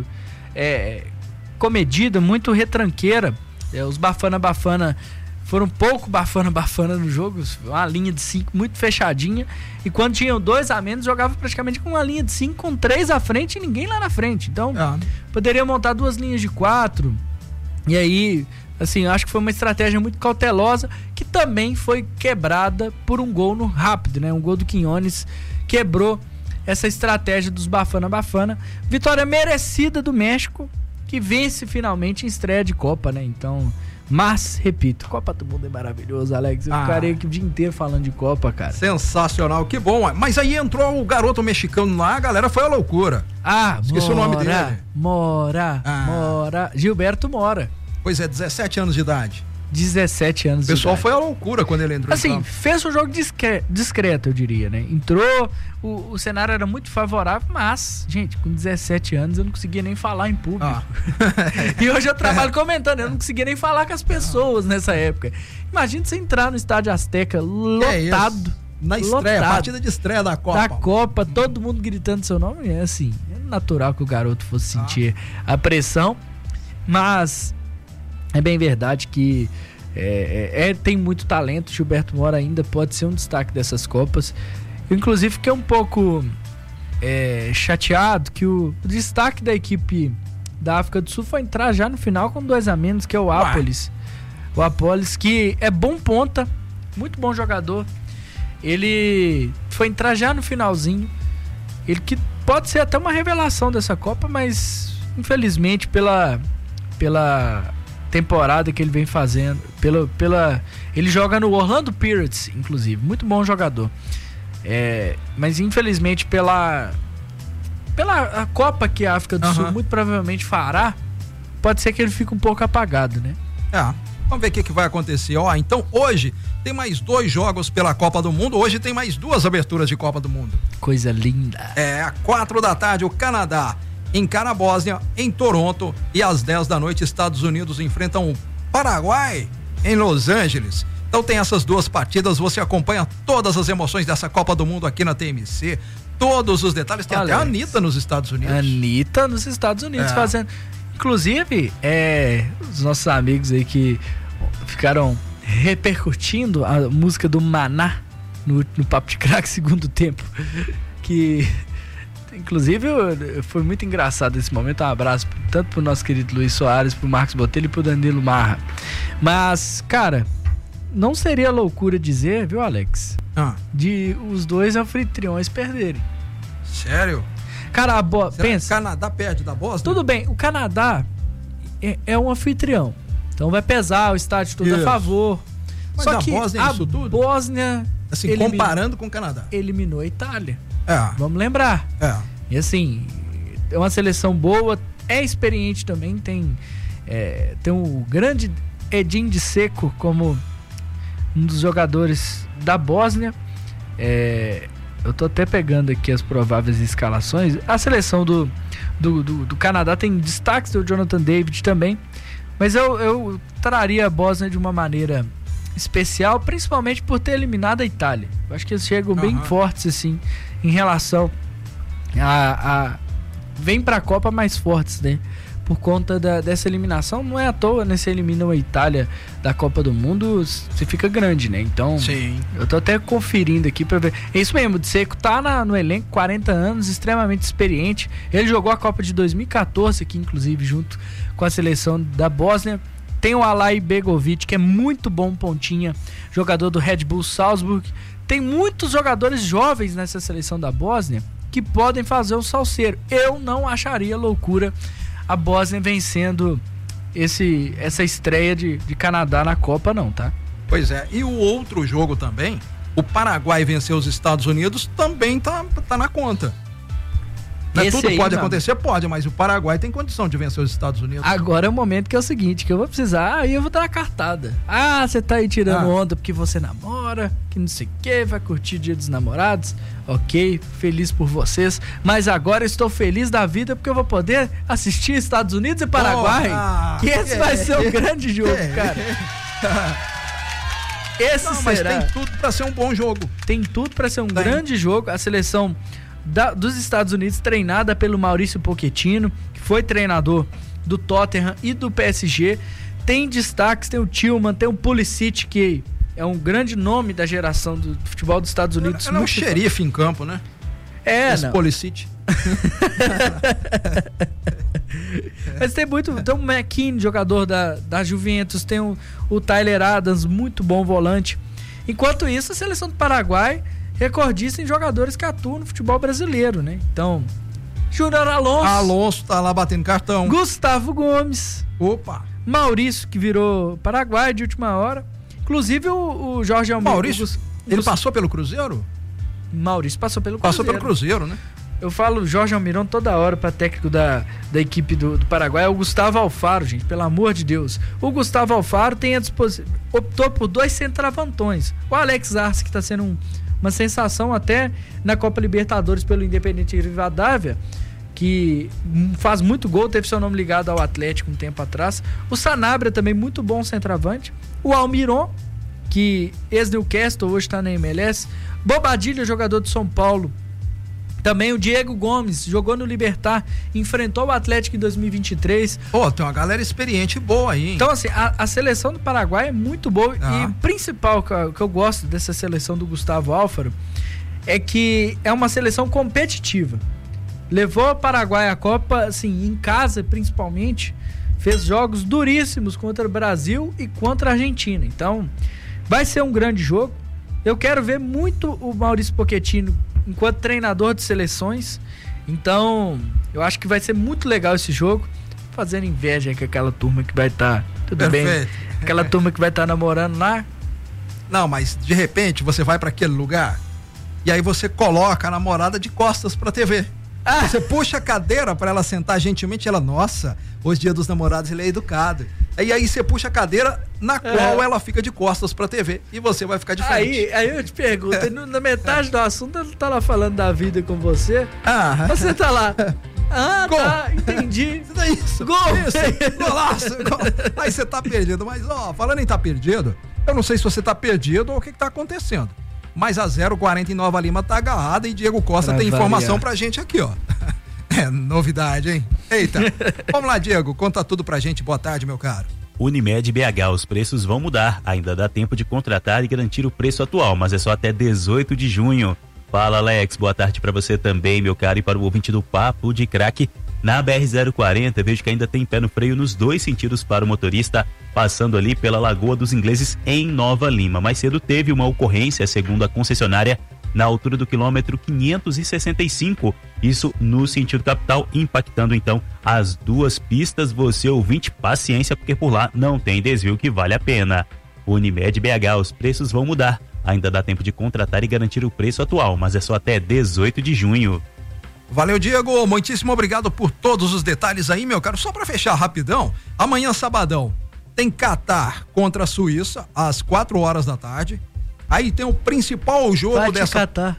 comedida, muito retranqueira. Os Bafana foram pouco Bafana no jogo, uma linha de 5 muito fechadinha, e quando tinham 2 a menos, jogava praticamente com uma linha de 5 com 3 à frente e ninguém lá na frente. Então, poderia montar 2 linhas de 4, e aí, assim, eu acho que foi uma estratégia muito cautelosa, que também foi quebrada por um gol no rápido, né? Um gol do Quiñones quebrou essa estratégia dos Bafana. Vitória merecida do México, que vence finalmente em estreia de Copa, né? Então, mas, repito, Copa do Mundo é maravilhoso, Alex. Eu ficaria aqui o dia inteiro falando de Copa, cara. Sensacional, que bom. Mas aí entrou o garoto mexicano lá, a galera foi a loucura. Esqueci o nome dele. Mora. Gilberto Mora. Pois é, 17 anos de idade. 17 anos de idade. O pessoal foi a loucura quando ele entrou. Assim, fez um jogo discreto, eu diria, né? Entrou, o cenário era muito favorável, mas, gente, com 17 anos eu não conseguia nem falar em público. E hoje eu trabalho comentando, eu não conseguia nem falar com as pessoas nessa época. Imagina você entrar no estádio Azteca lotado. Na estreia, partida de estreia da Copa. Da Copa, todo mundo gritando seu nome. É assim, é natural que o garoto fosse sentir a pressão, mas é bem verdade que tem muito talento. Gilberto Mora ainda pode ser um destaque dessas Copas. Eu, inclusive, fiquei um pouco chateado que o destaque da equipe da África do Sul foi entrar já no final com 2 a menos, que é o Apolis. O Apolis, que é bom ponta, muito bom jogador. Ele foi entrar já no finalzinho. Ele que pode ser até uma revelação dessa Copa, mas infelizmente pela temporada que ele vem fazendo, ele joga no Orlando Pirates, inclusive, muito bom jogador, mas infelizmente pela a Copa que a África do Sul muito provavelmente fará, pode ser que ele fique um pouco apagado, né? Vamos ver o que vai acontecer. Então hoje tem mais 2 jogos pela Copa do Mundo, hoje tem mais 2 aberturas de Copa do Mundo. Coisa linda. Às 4 da tarde o Canadá encara a Bósnia em Toronto, e às 10 da noite Estados Unidos enfrentam o Paraguai em Los Angeles. Então tem essas duas partidas, você acompanha todas as emoções dessa Copa do Mundo aqui na TMC, todos os detalhes, tem até a Anitta nos Estados Unidos. Anitta nos Estados Unidos fazendo, inclusive, os nossos amigos aí que ficaram repercutindo a música do Maná no Papo de Craque segundo tempo, que inclusive foi muito engraçado esse momento. Um abraço tanto pro nosso querido Luiz Soares, pro Marcos Botelho e pro Danilo Marra. Mas, cara, não seria loucura dizer, viu, Alex, de os dois anfitriões perderem. Sério? Cara, pensa, o Canadá perde da Bósnia? Tudo bem, o Canadá é um anfitrião, então vai pesar o estádio todo a favor. Mas só que Bósnia é isso tudo? Bósnia, assim, comparando com o Canadá, eliminou a Itália. Vamos lembrar. E assim, é uma seleção boa, é experiente também, tem o grande Edin Dzeko como um dos jogadores da Bósnia. Eu tô até pegando aqui as prováveis escalações. A seleção do Canadá tem destaques do Jonathan David também, mas eu traria a Bósnia de uma maneira especial, principalmente por ter eliminado a Itália. Eu acho que eles chegam bem fortes assim em relação vem pra Copa mais fortes, né? Por conta dessa eliminação. Não é à toa, né? Se eliminam a Itália da Copa do Mundo, você fica grande, né? Então, sim, eu tô até conferindo aqui pra ver. É isso mesmo, o Dzeko tá no elenco, 40 anos, extremamente experiente. Ele jogou a Copa de 2014 aqui, inclusive, junto com a seleção da Bósnia. Tem o Alay Begovic, que é muito bom pontinha, jogador do Red Bull Salzburg. Tem muitos jogadores jovens nessa seleção da Bósnia que podem fazer o salseiro. Eu não acharia loucura a Bósnia vencendo essa estreia de Canadá na Copa, não, tá? Pois é, e o outro jogo também, o Paraguai venceu os Estados Unidos, também tá na conta. Tudo aí, pode acontecer? Pode, mas o Paraguai tem condição de vencer os Estados Unidos. Agora é o momento que é o seguinte, que eu vou precisar, aí eu vou dar uma cartada. Você tá aí tirando onda porque você namora, que não sei o que, vai curtir o Dia dos Namorados. Ok, feliz por vocês, mas agora eu estou feliz da vida porque eu vou poder assistir Estados Unidos e Paraguai, que esse vai ser um grande jogo, cara. Mas tem tudo pra ser um bom jogo. Tem tudo pra ser um grande jogo. A seleção dos Estados Unidos, treinada pelo Maurício Pochettino, que foi treinador do Tottenham e do PSG, tem destaques, tem o Tillman, tem o Pulisic, que é um grande nome da geração do futebol dos Estados Unidos. Ele é um xerife em campo, né? Pulisic. Mas tem o McKinney, jogador da Juventus, tem o Tyler Adams, muito bom volante. Enquanto isso, a seleção do Paraguai, recordista em jogadores que atuam no futebol brasileiro, né? Então, Júnior Alonso tá lá batendo cartão. Gustavo Gomes. Opa! Maurício, que virou Paraguai de última hora. Inclusive o Jorge Almeida. Maurício, ele passou pelo Cruzeiro? Maurício passou pelo Cruzeiro. Passou pelo Cruzeiro, né? Eu falo Jorge Almirão toda hora para técnico da equipe do Paraguai. É o Gustavo Alfaro, gente, pelo amor de Deus. O Gustavo Alfaro tem à disposição, optou por 2 centroavantões. O Alex Arce, que tá sendo uma sensação até na Copa Libertadores pelo Independente Rivadavia, que faz muito gol, teve seu nome ligado ao Atlético um tempo atrás. O Sanabria também, muito bom centroavante. O Almiron, que ex-Newcastle, hoje está na MLS. Bobadilha, jogador de São Paulo. Também o Diego Gomes, jogou no Libertad, enfrentou o Atlético em 2023. Tem uma galera experiente boa aí, hein? Então, assim, a seleção do Paraguai é muito boa. E o principal que eu gosto dessa seleção do Gustavo Alfaro é que é uma seleção competitiva. Levou o Paraguai à Copa, assim, em casa principalmente, fez jogos duríssimos contra o Brasil e contra a Argentina. Então, vai ser um grande jogo. Eu quero ver muito o Maurício Pochettino enquanto treinador de seleções. Então, eu acho que vai ser muito legal esse jogo. Fazendo inveja com aquela turma que vai estar... Tudo bem? Aquela turma que vai estar namorando lá. Não, mas de repente você vai para aquele lugar e aí você coloca a namorada de costas pra TV. Você puxa a cadeira para ela sentar gentilmente, ela, nossa, hoje Dia dos Namorados, ele é educado. E aí você puxa a cadeira na qual ela fica de costas pra TV e você vai ficar de frente. Aí eu te pergunto, na metade do assunto ela tá lá falando da vida com você, você tá lá, gol. Tá, entendi. Isso, gol! Isso, golaço! Aí você tá perdido, mas falando em tá perdido, Eu não sei se você tá perdido ou o que tá acontecendo. Mas a 040 em Nova Lima tá agarrada e Diego Costa tem informação pra gente aqui, ó. É novidade, hein? Eita. Vamos lá, Diego, conta tudo pra gente. Boa tarde, meu caro. Unimed BH, os preços vão mudar. Ainda dá tempo de contratar e garantir o preço atual, mas é só até 18 de junho. Fala, Alex. Boa tarde pra você também, meu caro, e para o ouvinte do Papo de Craque. Na BR-040, vejo que ainda tem pé no freio nos dois sentidos para o motorista, passando ali pela Lagoa dos Ingleses, em Nova Lima. Mais cedo teve uma ocorrência, segundo a concessionária, na altura do quilômetro 565, isso no sentido capital, impactando então as duas pistas. Você, ouvinte, paciência, porque por lá não tem desvio que vale a pena. Unimed BH, os preços vão mudar. Ainda dá tempo de contratar e garantir o preço atual, mas é só até 18 de junho. Valeu, Diego, muitíssimo obrigado por todos os detalhes aí, meu caro. Só pra fechar rapidão, amanhã, sabadão, tem Catar contra a Suíça, às 4 da tarde. Aí tem o principal jogo dessa... Catar.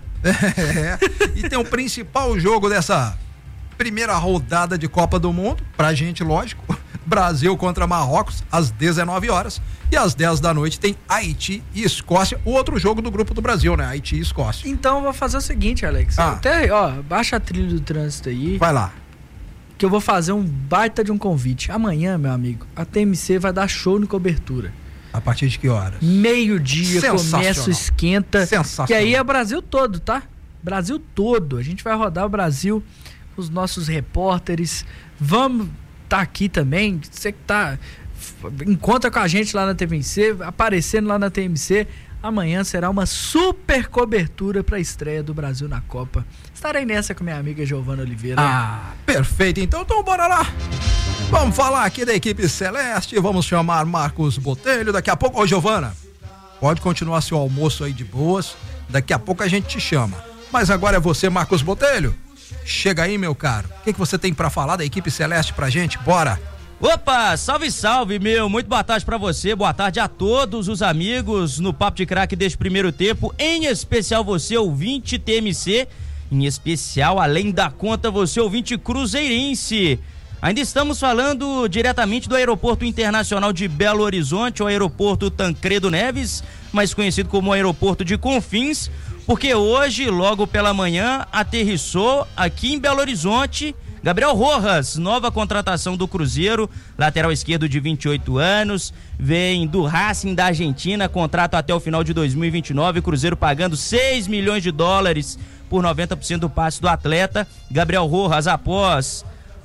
E tem o principal jogo dessa primeira rodada de Copa do Mundo, pra gente, lógico. Brasil contra Marrocos, às 19 horas. E às 10 da noite tem Haiti e Escócia, o outro jogo do grupo do Brasil, né? Haiti e Escócia. Então eu vou fazer o seguinte, Alex. Até, baixa a trilha do trânsito aí. Vai lá. Que eu vou fazer um baita de um convite. Amanhã, meu amigo, a TMC vai dar show de cobertura. A partir de que horas? Meio-dia, começa o esquenta. Sensacional. Que aí é Brasil todo, tá? Brasil todo. A gente vai rodar o Brasil, os nossos repórteres. Vamos tá aqui também. Você que tá... Encontra com a gente lá na TMC, aparecendo lá na TMC. Amanhã será uma super cobertura para a estreia do Brasil na Copa. Estarei nessa com minha amiga Giovana Oliveira. Perfeito. Então bora lá. Vamos falar aqui da equipe celeste. Vamos chamar Marcos Botelho. Daqui a pouco, ô Giovana, pode continuar seu almoço aí de boas. Daqui a pouco a gente te chama. Mas agora é você, Marcos Botelho. Chega aí, meu caro. O que você tem para falar da equipe celeste pra gente? Bora. Opa, salve, salve, meu. Muito boa tarde pra você, boa tarde a todos os amigos no Papo de Craque deste primeiro tempo, em especial você, ouvinte TMC, em especial, além da conta, você, ouvinte cruzeirense. Ainda estamos falando diretamente do Aeroporto Internacional de Belo Horizonte, o Aeroporto Tancredo Neves, mais conhecido como Aeroporto de Confins, porque hoje, logo pela manhã, aterrissou aqui em Belo Horizonte Gabriel Rojas, nova contratação do Cruzeiro, lateral esquerdo de 28 anos, vem do Racing da Argentina, contrato até o final de 2029, Cruzeiro pagando $6 milhões por 90% do passe do atleta. Gabriel Rojas, após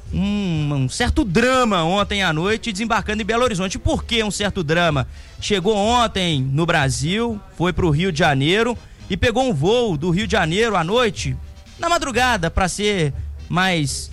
um certo drama ontem à noite, desembarcando em Belo Horizonte. Por que um certo drama? Chegou ontem no Brasil, foi para o Rio de Janeiro e pegou um voo do Rio de Janeiro à noite, na madrugada, para ser mais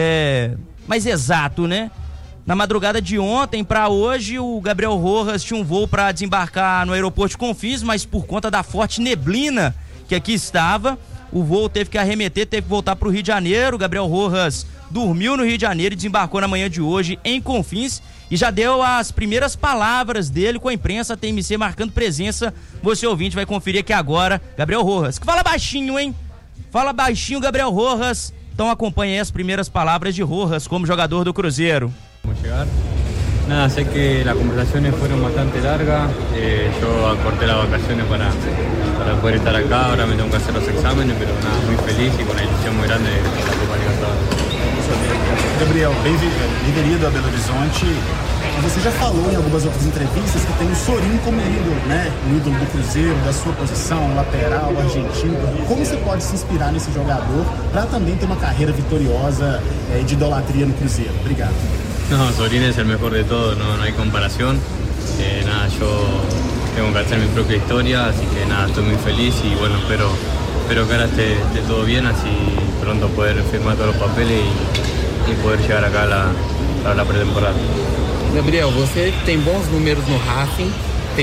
exato, né? Na madrugada de ontem para hoje, o Gabriel Rojas tinha um voo para desembarcar no aeroporto de Confins, mas por conta da forte neblina que aqui estava, o voo teve que arremeter, teve que voltar para o Rio de Janeiro. O Gabriel Rojas dormiu no Rio de Janeiro e desembarcou na manhã de hoje em Confins e já deu as primeiras palavras dele com a imprensa, a TMC marcando presença. Você, ouvinte, vai conferir aqui agora, Gabriel Rojas, que fala baixinho, hein? Fala baixinho, Gabriel Rojas. Então acompanhe aí as primeiras palavras de Rojas como jogador do Cruzeiro. Vamos llegar. Nada, sé que las conversaciones fueron bastante largas. Yo acorté las vacaciones para poder estar acá. Ahora me tengo que hacer los exámenes, pero nada, muy feliz y con una ilusión muy grande de la Copa Libertadores. Gabriel, bem-vindo a Belo Horizonte. Você já falou em algumas outras entrevistas que tem o Sorin como ídolo, né? O ídolo do Cruzeiro, da sua posição, lateral, argentino. Como você pode se inspirar nesse jogador para também ter uma carreira vitoriosa de idolatria no Cruzeiro? Obrigado. No, Sorin es el mejor de todos, no hay comparación. Nada, yo tengo que hacer mi propia historia, así que nada, estoy muy feliz y bueno, espero que ahora esté todo bien, así pronto poder firmar todos los papeles y poder llegar acá a la pretemporada. Gabriel, você tem bons números no Racing,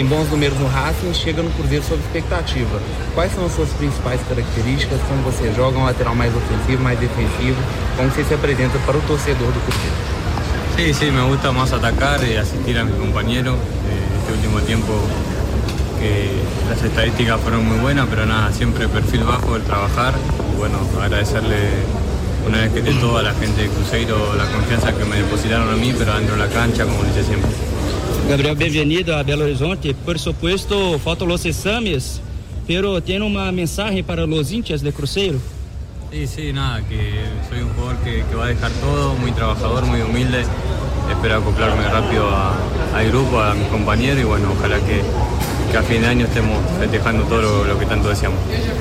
chega no Cruzeiro sob expectativa. Quais são as suas principais características quando você joga um lateral mais ofensivo, mais defensivo? Como você se apresenta para o torcedor do Cruzeiro? Sí, me gusta más atacar y asistir a mis compañeros. Este último tiempo las estadísticas fueron muy buenas, pero nada, siempre perfil bajo, el trabajar. Y bueno, agradecerle una vez que de toda la gente de Cruzeiro la confianza que me depositaron a mí, pero dentro de la cancha, como dice siempre. Gabriel, bem-vindo a Belo Horizonte. Por supuesto, faltam os exames, pero tiene una mensaje para los hinchas de Cruzeiro. Sí, nada, que soy un jugador que va a dejar todo, muy trabajador, muy humilde. Espero acoplarme rápido al grupo, a mis compañeros y bueno, ojalá que a fin de ano estemos festejando todo lo que tanto deseamos.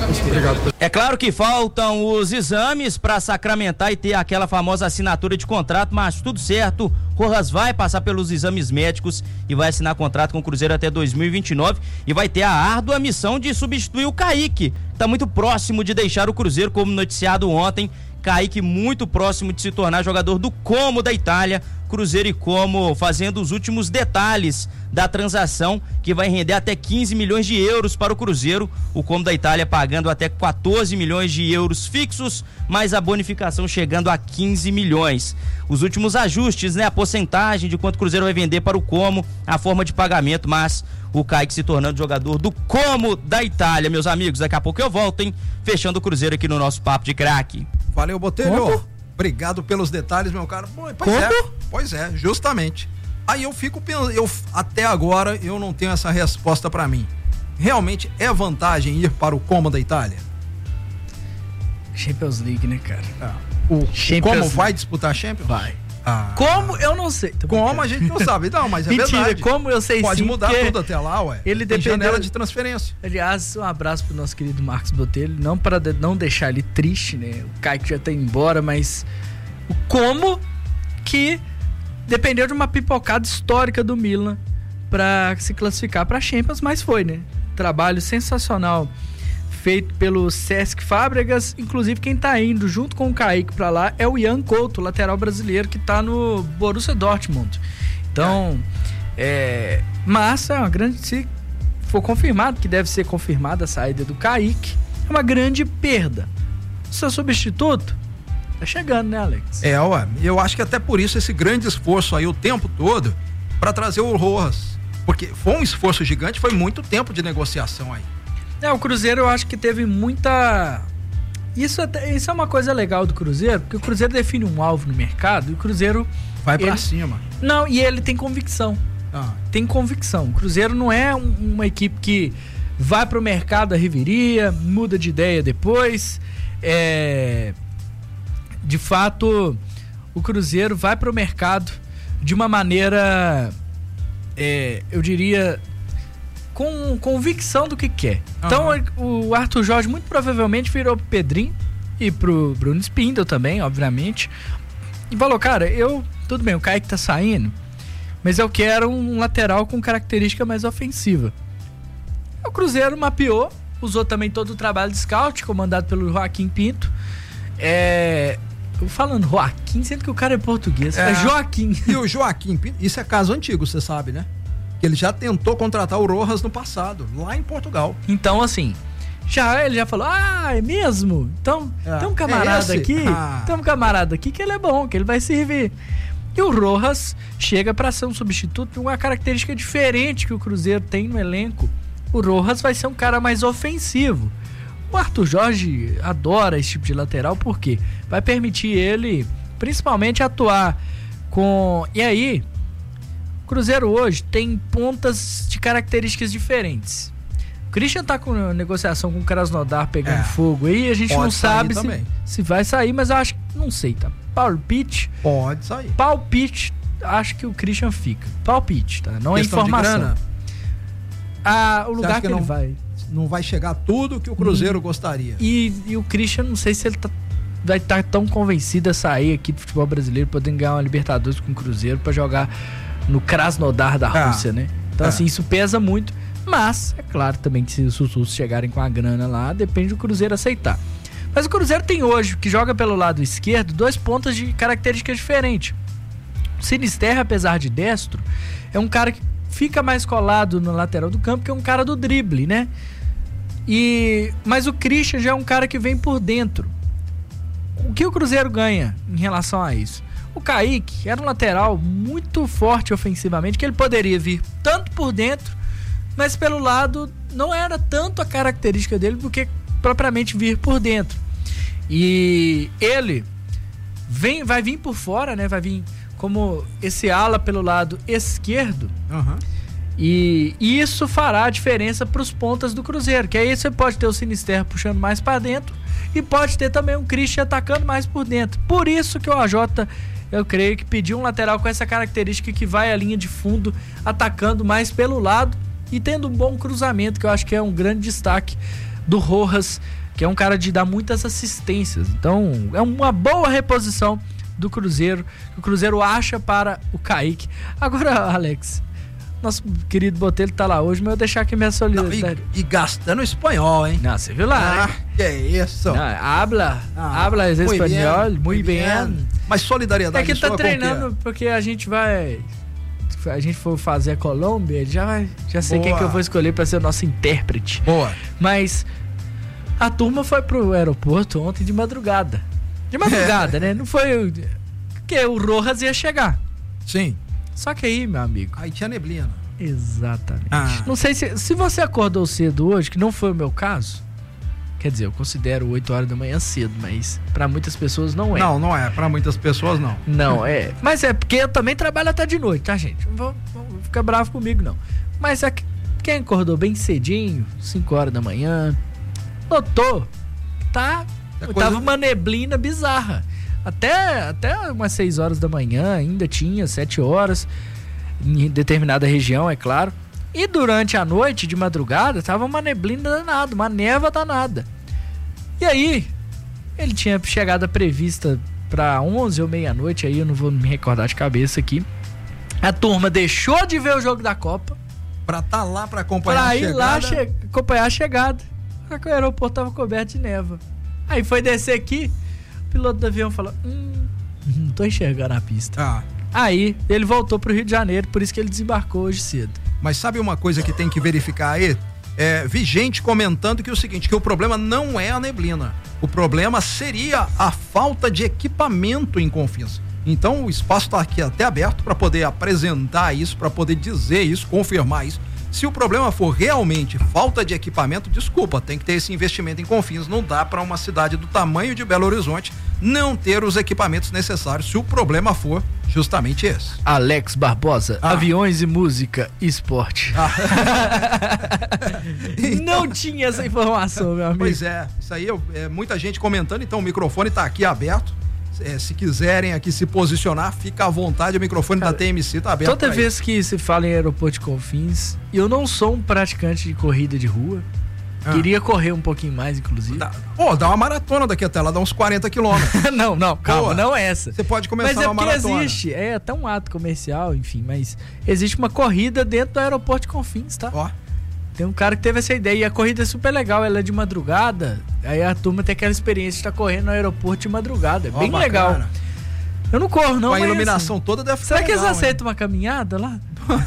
É claro que faltam os exames para sacramentar e ter aquela famosa assinatura de contrato, mas tudo certo. Rojas vai passar pelos exames médicos e vai assinar contrato com o Cruzeiro até 2029 e vai ter a árdua missão de substituir o Kaique. Tá muito próximo de deixar o Cruzeiro, como noticiado ontem. Kaique muito próximo de se tornar jogador do Como da Itália. Cruzeiro e Como fazendo os últimos detalhes da transação, que vai render até 15 milhões de euros para o Cruzeiro. O Como da Itália pagando até 14 milhões de euros fixos, mais a bonificação chegando a 15 milhões. Os últimos ajustes, né? A porcentagem de quanto o Cruzeiro vai vender para o Como, a forma de pagamento, mas o Kaique se tornando jogador do Como da Itália, meus amigos. Daqui a pouco eu volto, hein? Fechando o Cruzeiro aqui no nosso Papo de Craque. Valeu, Botelho. Obrigado pelos detalhes, meu cara. Pois é, justamente. Aí eu fico pensando, até agora eu não tenho essa resposta pra mim. Realmente é vantagem ir para o Como da Itália? Champions League, né, cara? O Como vai disputar a Champions? Vai. Como? Eu não sei. Como a gente não sabe. Não, mas é mentira, verdade. Como eu sei. Pode sim, mudar tudo até lá, ué. Ele tem dependeu... janela de transferência. Aliás, um abraço pro nosso querido Marcos Botelho. Não para não deixar ele triste, né? O Kaique já tá embora, mas o Como que dependeu de uma pipocada histórica do Milan para se classificar para Champions, mas foi, né? Trabalho sensacional feito pelo Cesc Fábregas. Inclusive quem tá indo junto com o Kaique pra lá é o Ian Couto, lateral brasileiro que tá no Borussia Dortmund. Então, mas é uma grande, se for confirmado, que deve ser confirmada a saída do Kaique, é uma grande perda. Seu substituto tá chegando, né, Alex? Eu acho que até por isso esse grande esforço aí o tempo todo pra trazer o Rojas, porque foi um esforço gigante, foi muito tempo de negociação aí. O Cruzeiro eu acho que teve muita... Isso é uma coisa legal do Cruzeiro, porque o Cruzeiro define um alvo no mercado e o Cruzeiro... Vai pra cima. Não, e ele tem convicção. Tem convicção. O Cruzeiro não é uma equipe que vai pro mercado, a reviria, muda de ideia depois. De fato, o Cruzeiro vai pro mercado de uma maneira, eu diria... com convicção do que quer. Então o Arthur Jorge muito provavelmente virou pro Pedrinho e pro Bruno Spindel também, obviamente, e falou, cara, tudo bem, o Kaique tá saindo, mas eu quero um lateral com característica mais ofensiva. O Cruzeiro mapeou, usou também todo o trabalho de scout comandado pelo Joaquim Pinto. Falando Joaquim, sendo que o cara é português, é Joaquim. E o Joaquim Pinto, isso é caso antigo, você sabe, né? Que ele já tentou contratar o Rojas no passado, lá em Portugal. Então, assim, ele já falou, é mesmo? Então, tem um camarada aqui, tem um camarada aqui que ele é bom, que ele vai servir. E o Rojas chega para ser um substituto, uma característica diferente que o Cruzeiro tem no elenco. O Rojas vai ser um cara mais ofensivo. O Arthur Jorge adora esse tipo de lateral, porque vai permitir ele, principalmente, atuar com... E aí... O Cruzeiro hoje tem pontas de características diferentes. O Christian tá com negociação com o Krasnodar pegando fogo aí, a gente não sabe se vai sair, mas eu acho que não sei, tá? Palpite. Pode sair. Palpite, acho que o Christian fica. Palpite, tá? Não é informação. O lugar que ele vai. Não vai chegar tudo que o Cruzeiro gostaria. E o Christian, não sei se ele vai estar tão convencido a sair aqui do futebol brasileiro, podendo ganhar uma Libertadores com o Cruzeiro pra jogar no Krasnodar da Rússia, né? Então, assim, isso pesa muito. Mas, é claro também que se os russos chegarem com a grana lá, depende do Cruzeiro aceitar. Mas o Cruzeiro tem hoje, que joga pelo lado esquerdo, 2 pontas de características diferentes. O Sinisterra, apesar de destro, é um cara que fica mais colado no lateral do campo, que é um cara do drible, né? Mas o Christian já é um cara que vem por dentro. O que o Cruzeiro ganha em relação a isso? O Kaique era um lateral muito forte ofensivamente, que ele poderia vir tanto por dentro, mas pelo lado não era tanto a característica dele do que propriamente vir por dentro. E ele vai vir por fora, né? Vai vir como esse ala pelo lado esquerdo. E isso fará a diferença para os pontas do Cruzeiro, que aí você pode ter o Sinisterra puxando mais para dentro e pode ter também um Christian atacando mais por dentro. Por isso que o AJ, eu creio que pediu um lateral com essa característica, que vai à linha de fundo atacando mais pelo lado e tendo um bom cruzamento, que eu acho que é um grande destaque do Rojas, que é um cara de dar muitas assistências. Então é uma boa reposição do Cruzeiro, que o Cruzeiro acha para o Kaique. Agora, Alex, nosso querido Botelho tá lá hoje, mas eu vou deixar aqui minha solidariedade. E gastando espanhol, hein? Não, você viu lá, né? Que isso? Não, habla espanhol, muito bem. Mas solidariedade é que tá treinando, porque a gente for fazer a Colômbia, ele já sei quem que eu vou escolher para ser o nosso intérprete. Boa. Mas a turma foi pro aeroporto ontem de madrugada. De madrugada, né? Não foi... Porque o Rojas ia chegar. Sim. Só que aí, meu amigo... Aí tinha neblina. Exatamente. Não sei se você acordou cedo hoje, que não foi o meu caso. Quer dizer, eu considero 8 horas da manhã cedo, mas pra muitas pessoas não é. Não é. Pra muitas pessoas não. Não é. Mas é porque eu também trabalho até de noite, tá, gente? Não vou ficar bravo comigo, não. Mas é que quem acordou bem cedinho, 5 horas da manhã, notou, tava uma neblina bizarra. Até umas 6 horas da manhã ainda tinha, 7 horas, em determinada região, é claro. E durante a noite, de madrugada, tava uma neblina danada, uma névoa danada. E aí, ele tinha chegada prevista para 11 ou meia-noite, aí eu não vou me recordar de cabeça aqui. A turma deixou de ver o jogo da Copa pra tá lá pra acompanhar a chegada. Pra ir lá acompanhar a chegada. Só que o aeroporto tava coberto de névoa. Aí foi descer aqui, o piloto do avião falou: não tô enxergando a pista. Aí ele voltou pro Rio de Janeiro, por isso que ele desembarcou hoje cedo. Mas sabe uma coisa que tem que verificar aí? Vi gente comentando que é o seguinte, que o problema não é a neblina. O problema seria a falta de equipamento em Confins. Então o espaço está aqui até aberto para poder apresentar isso, para poder dizer isso, confirmar isso. Se o problema for realmente falta de equipamento, desculpa, tem que ter esse investimento em Confins. Não dá para uma cidade do tamanho de Belo Horizonte não ter os equipamentos necessários, se o problema for justamente esse. Alex Barbosa, aviões e música e esporte. Não tinha essa informação, meu amigo. Pois é, isso aí é muita gente comentando, então o microfone está aqui aberto. Se quiserem aqui se posicionar, fica à vontade, o microfone da TMC tá aberto. Toda vez que se fala em aeroporto de Confins, eu não sou um praticante de corrida de rua. Queria correr um pouquinho mais, inclusive. Dá uma maratona daqui até lá, dá uns 40 quilômetros. Não, calma, não é essa. Você pode começar uma maratona. Mas é porque existe, é até um ato comercial, enfim, mas existe uma corrida dentro do aeroporto de Confins, tá? Tem um cara que teve essa ideia e a corrida é super legal, ela é de madrugada, aí a turma tem aquela experiência de estar correndo no aeroporto de madrugada, é bem legal. Eu não corro, não. Com a iluminação assim, toda deve ficar legal. Será que eles aceitam uma caminhada lá?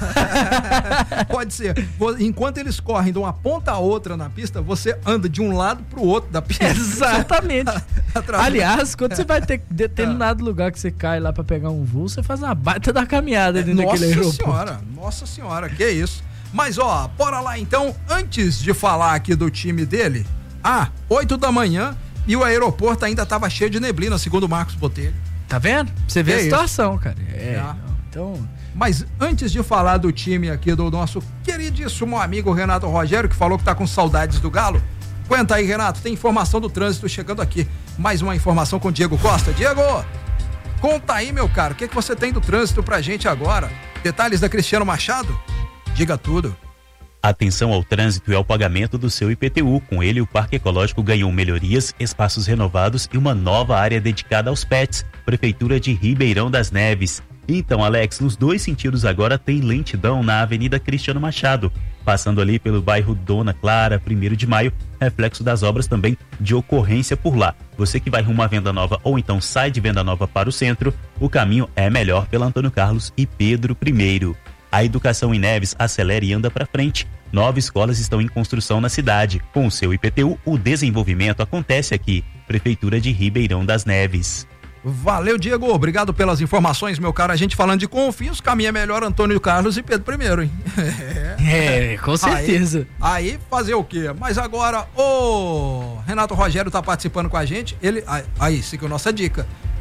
Pode ser. Enquanto eles correm de uma ponta a outra na pista, você anda de um lado pro outro da pista. Exatamente. Aliás, quando você vai ter determinado lugar que você cai lá pra pegar um voo, você faz uma baita da caminhada dentro daquele aeroporto. Nossa senhora, que isso. Mas bora lá então, antes de falar aqui do time dele, 8 da manhã e o aeroporto ainda tava cheio de neblina, segundo o Marcos Botelho. Tá vendo? Você vê a situação, cara. Então... Mas antes de falar do time aqui do nosso queridíssimo amigo Renato Rogério, que falou que tá com saudades do Galo, aguenta aí, Renato, tem informação do trânsito chegando aqui. Mais uma informação com o Diego Costa. Diego, conta aí, meu caro, o que você tem do trânsito pra gente agora? Detalhes da Cristiano Machado? Diga tudo. Atenção ao trânsito e ao pagamento do seu IPTU. Com ele, o Parque Ecológico ganhou melhorias, espaços renovados e uma nova área dedicada aos pets. Prefeitura de Ribeirão das Neves. Então, Alex, nos dois sentidos agora tem lentidão na Avenida Cristiano Machado. Passando ali pelo bairro Dona Clara, 1º de Maio, reflexo das obras também de ocorrência por lá. Você que vai rumo à Venda Nova ou então sai de Venda Nova para o centro, o caminho é melhor pela Antônio Carlos e Pedro I. A educação em Neves acelera e anda para frente. 9 escolas estão em construção na cidade. Com o seu IPTU, o desenvolvimento acontece aqui. Prefeitura de Ribeirão das Neves. Valeu, Diego. Obrigado pelas informações, meu cara. A gente falando de Confins, caminho é melhor Antônio Carlos e Pedro I, hein? Com certeza. Aí fazer o quê? Mas agora, o Renato Rogério tá participando com a gente. Ele, aí, seguiu nossa dica.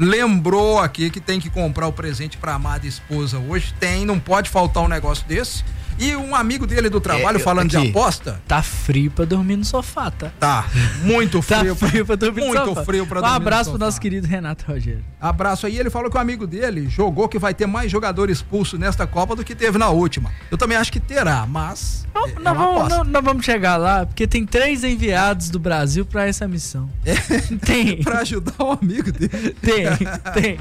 lembrou aqui que tem que comprar o presente pra amada esposa hoje. Não pode faltar um negócio desse. E um amigo dele do trabalho, falando de aposta... Tá frio pra dormir no sofá, tá? Tá, muito frio. Tá frio pra dormir no sofá. Muito frio pra dormir no sofá. Um abraço pro nosso querido Renato Rogério. Abraço aí. Ele falou que o amigo dele jogou que vai ter mais jogador expulso nesta Copa do que teve na última. Eu também acho que terá, mas... Nós vamos chegar lá, porque tem 3 enviados do Brasil pra essa missão. Tem. Pra ajudar o amigo dele. Tem.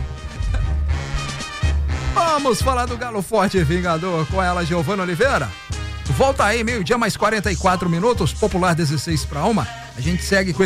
Vamos falar do Galo Forte e Vingador com ela, Giovana Oliveira. Volta aí, 12:44, popular 16:01. A gente segue com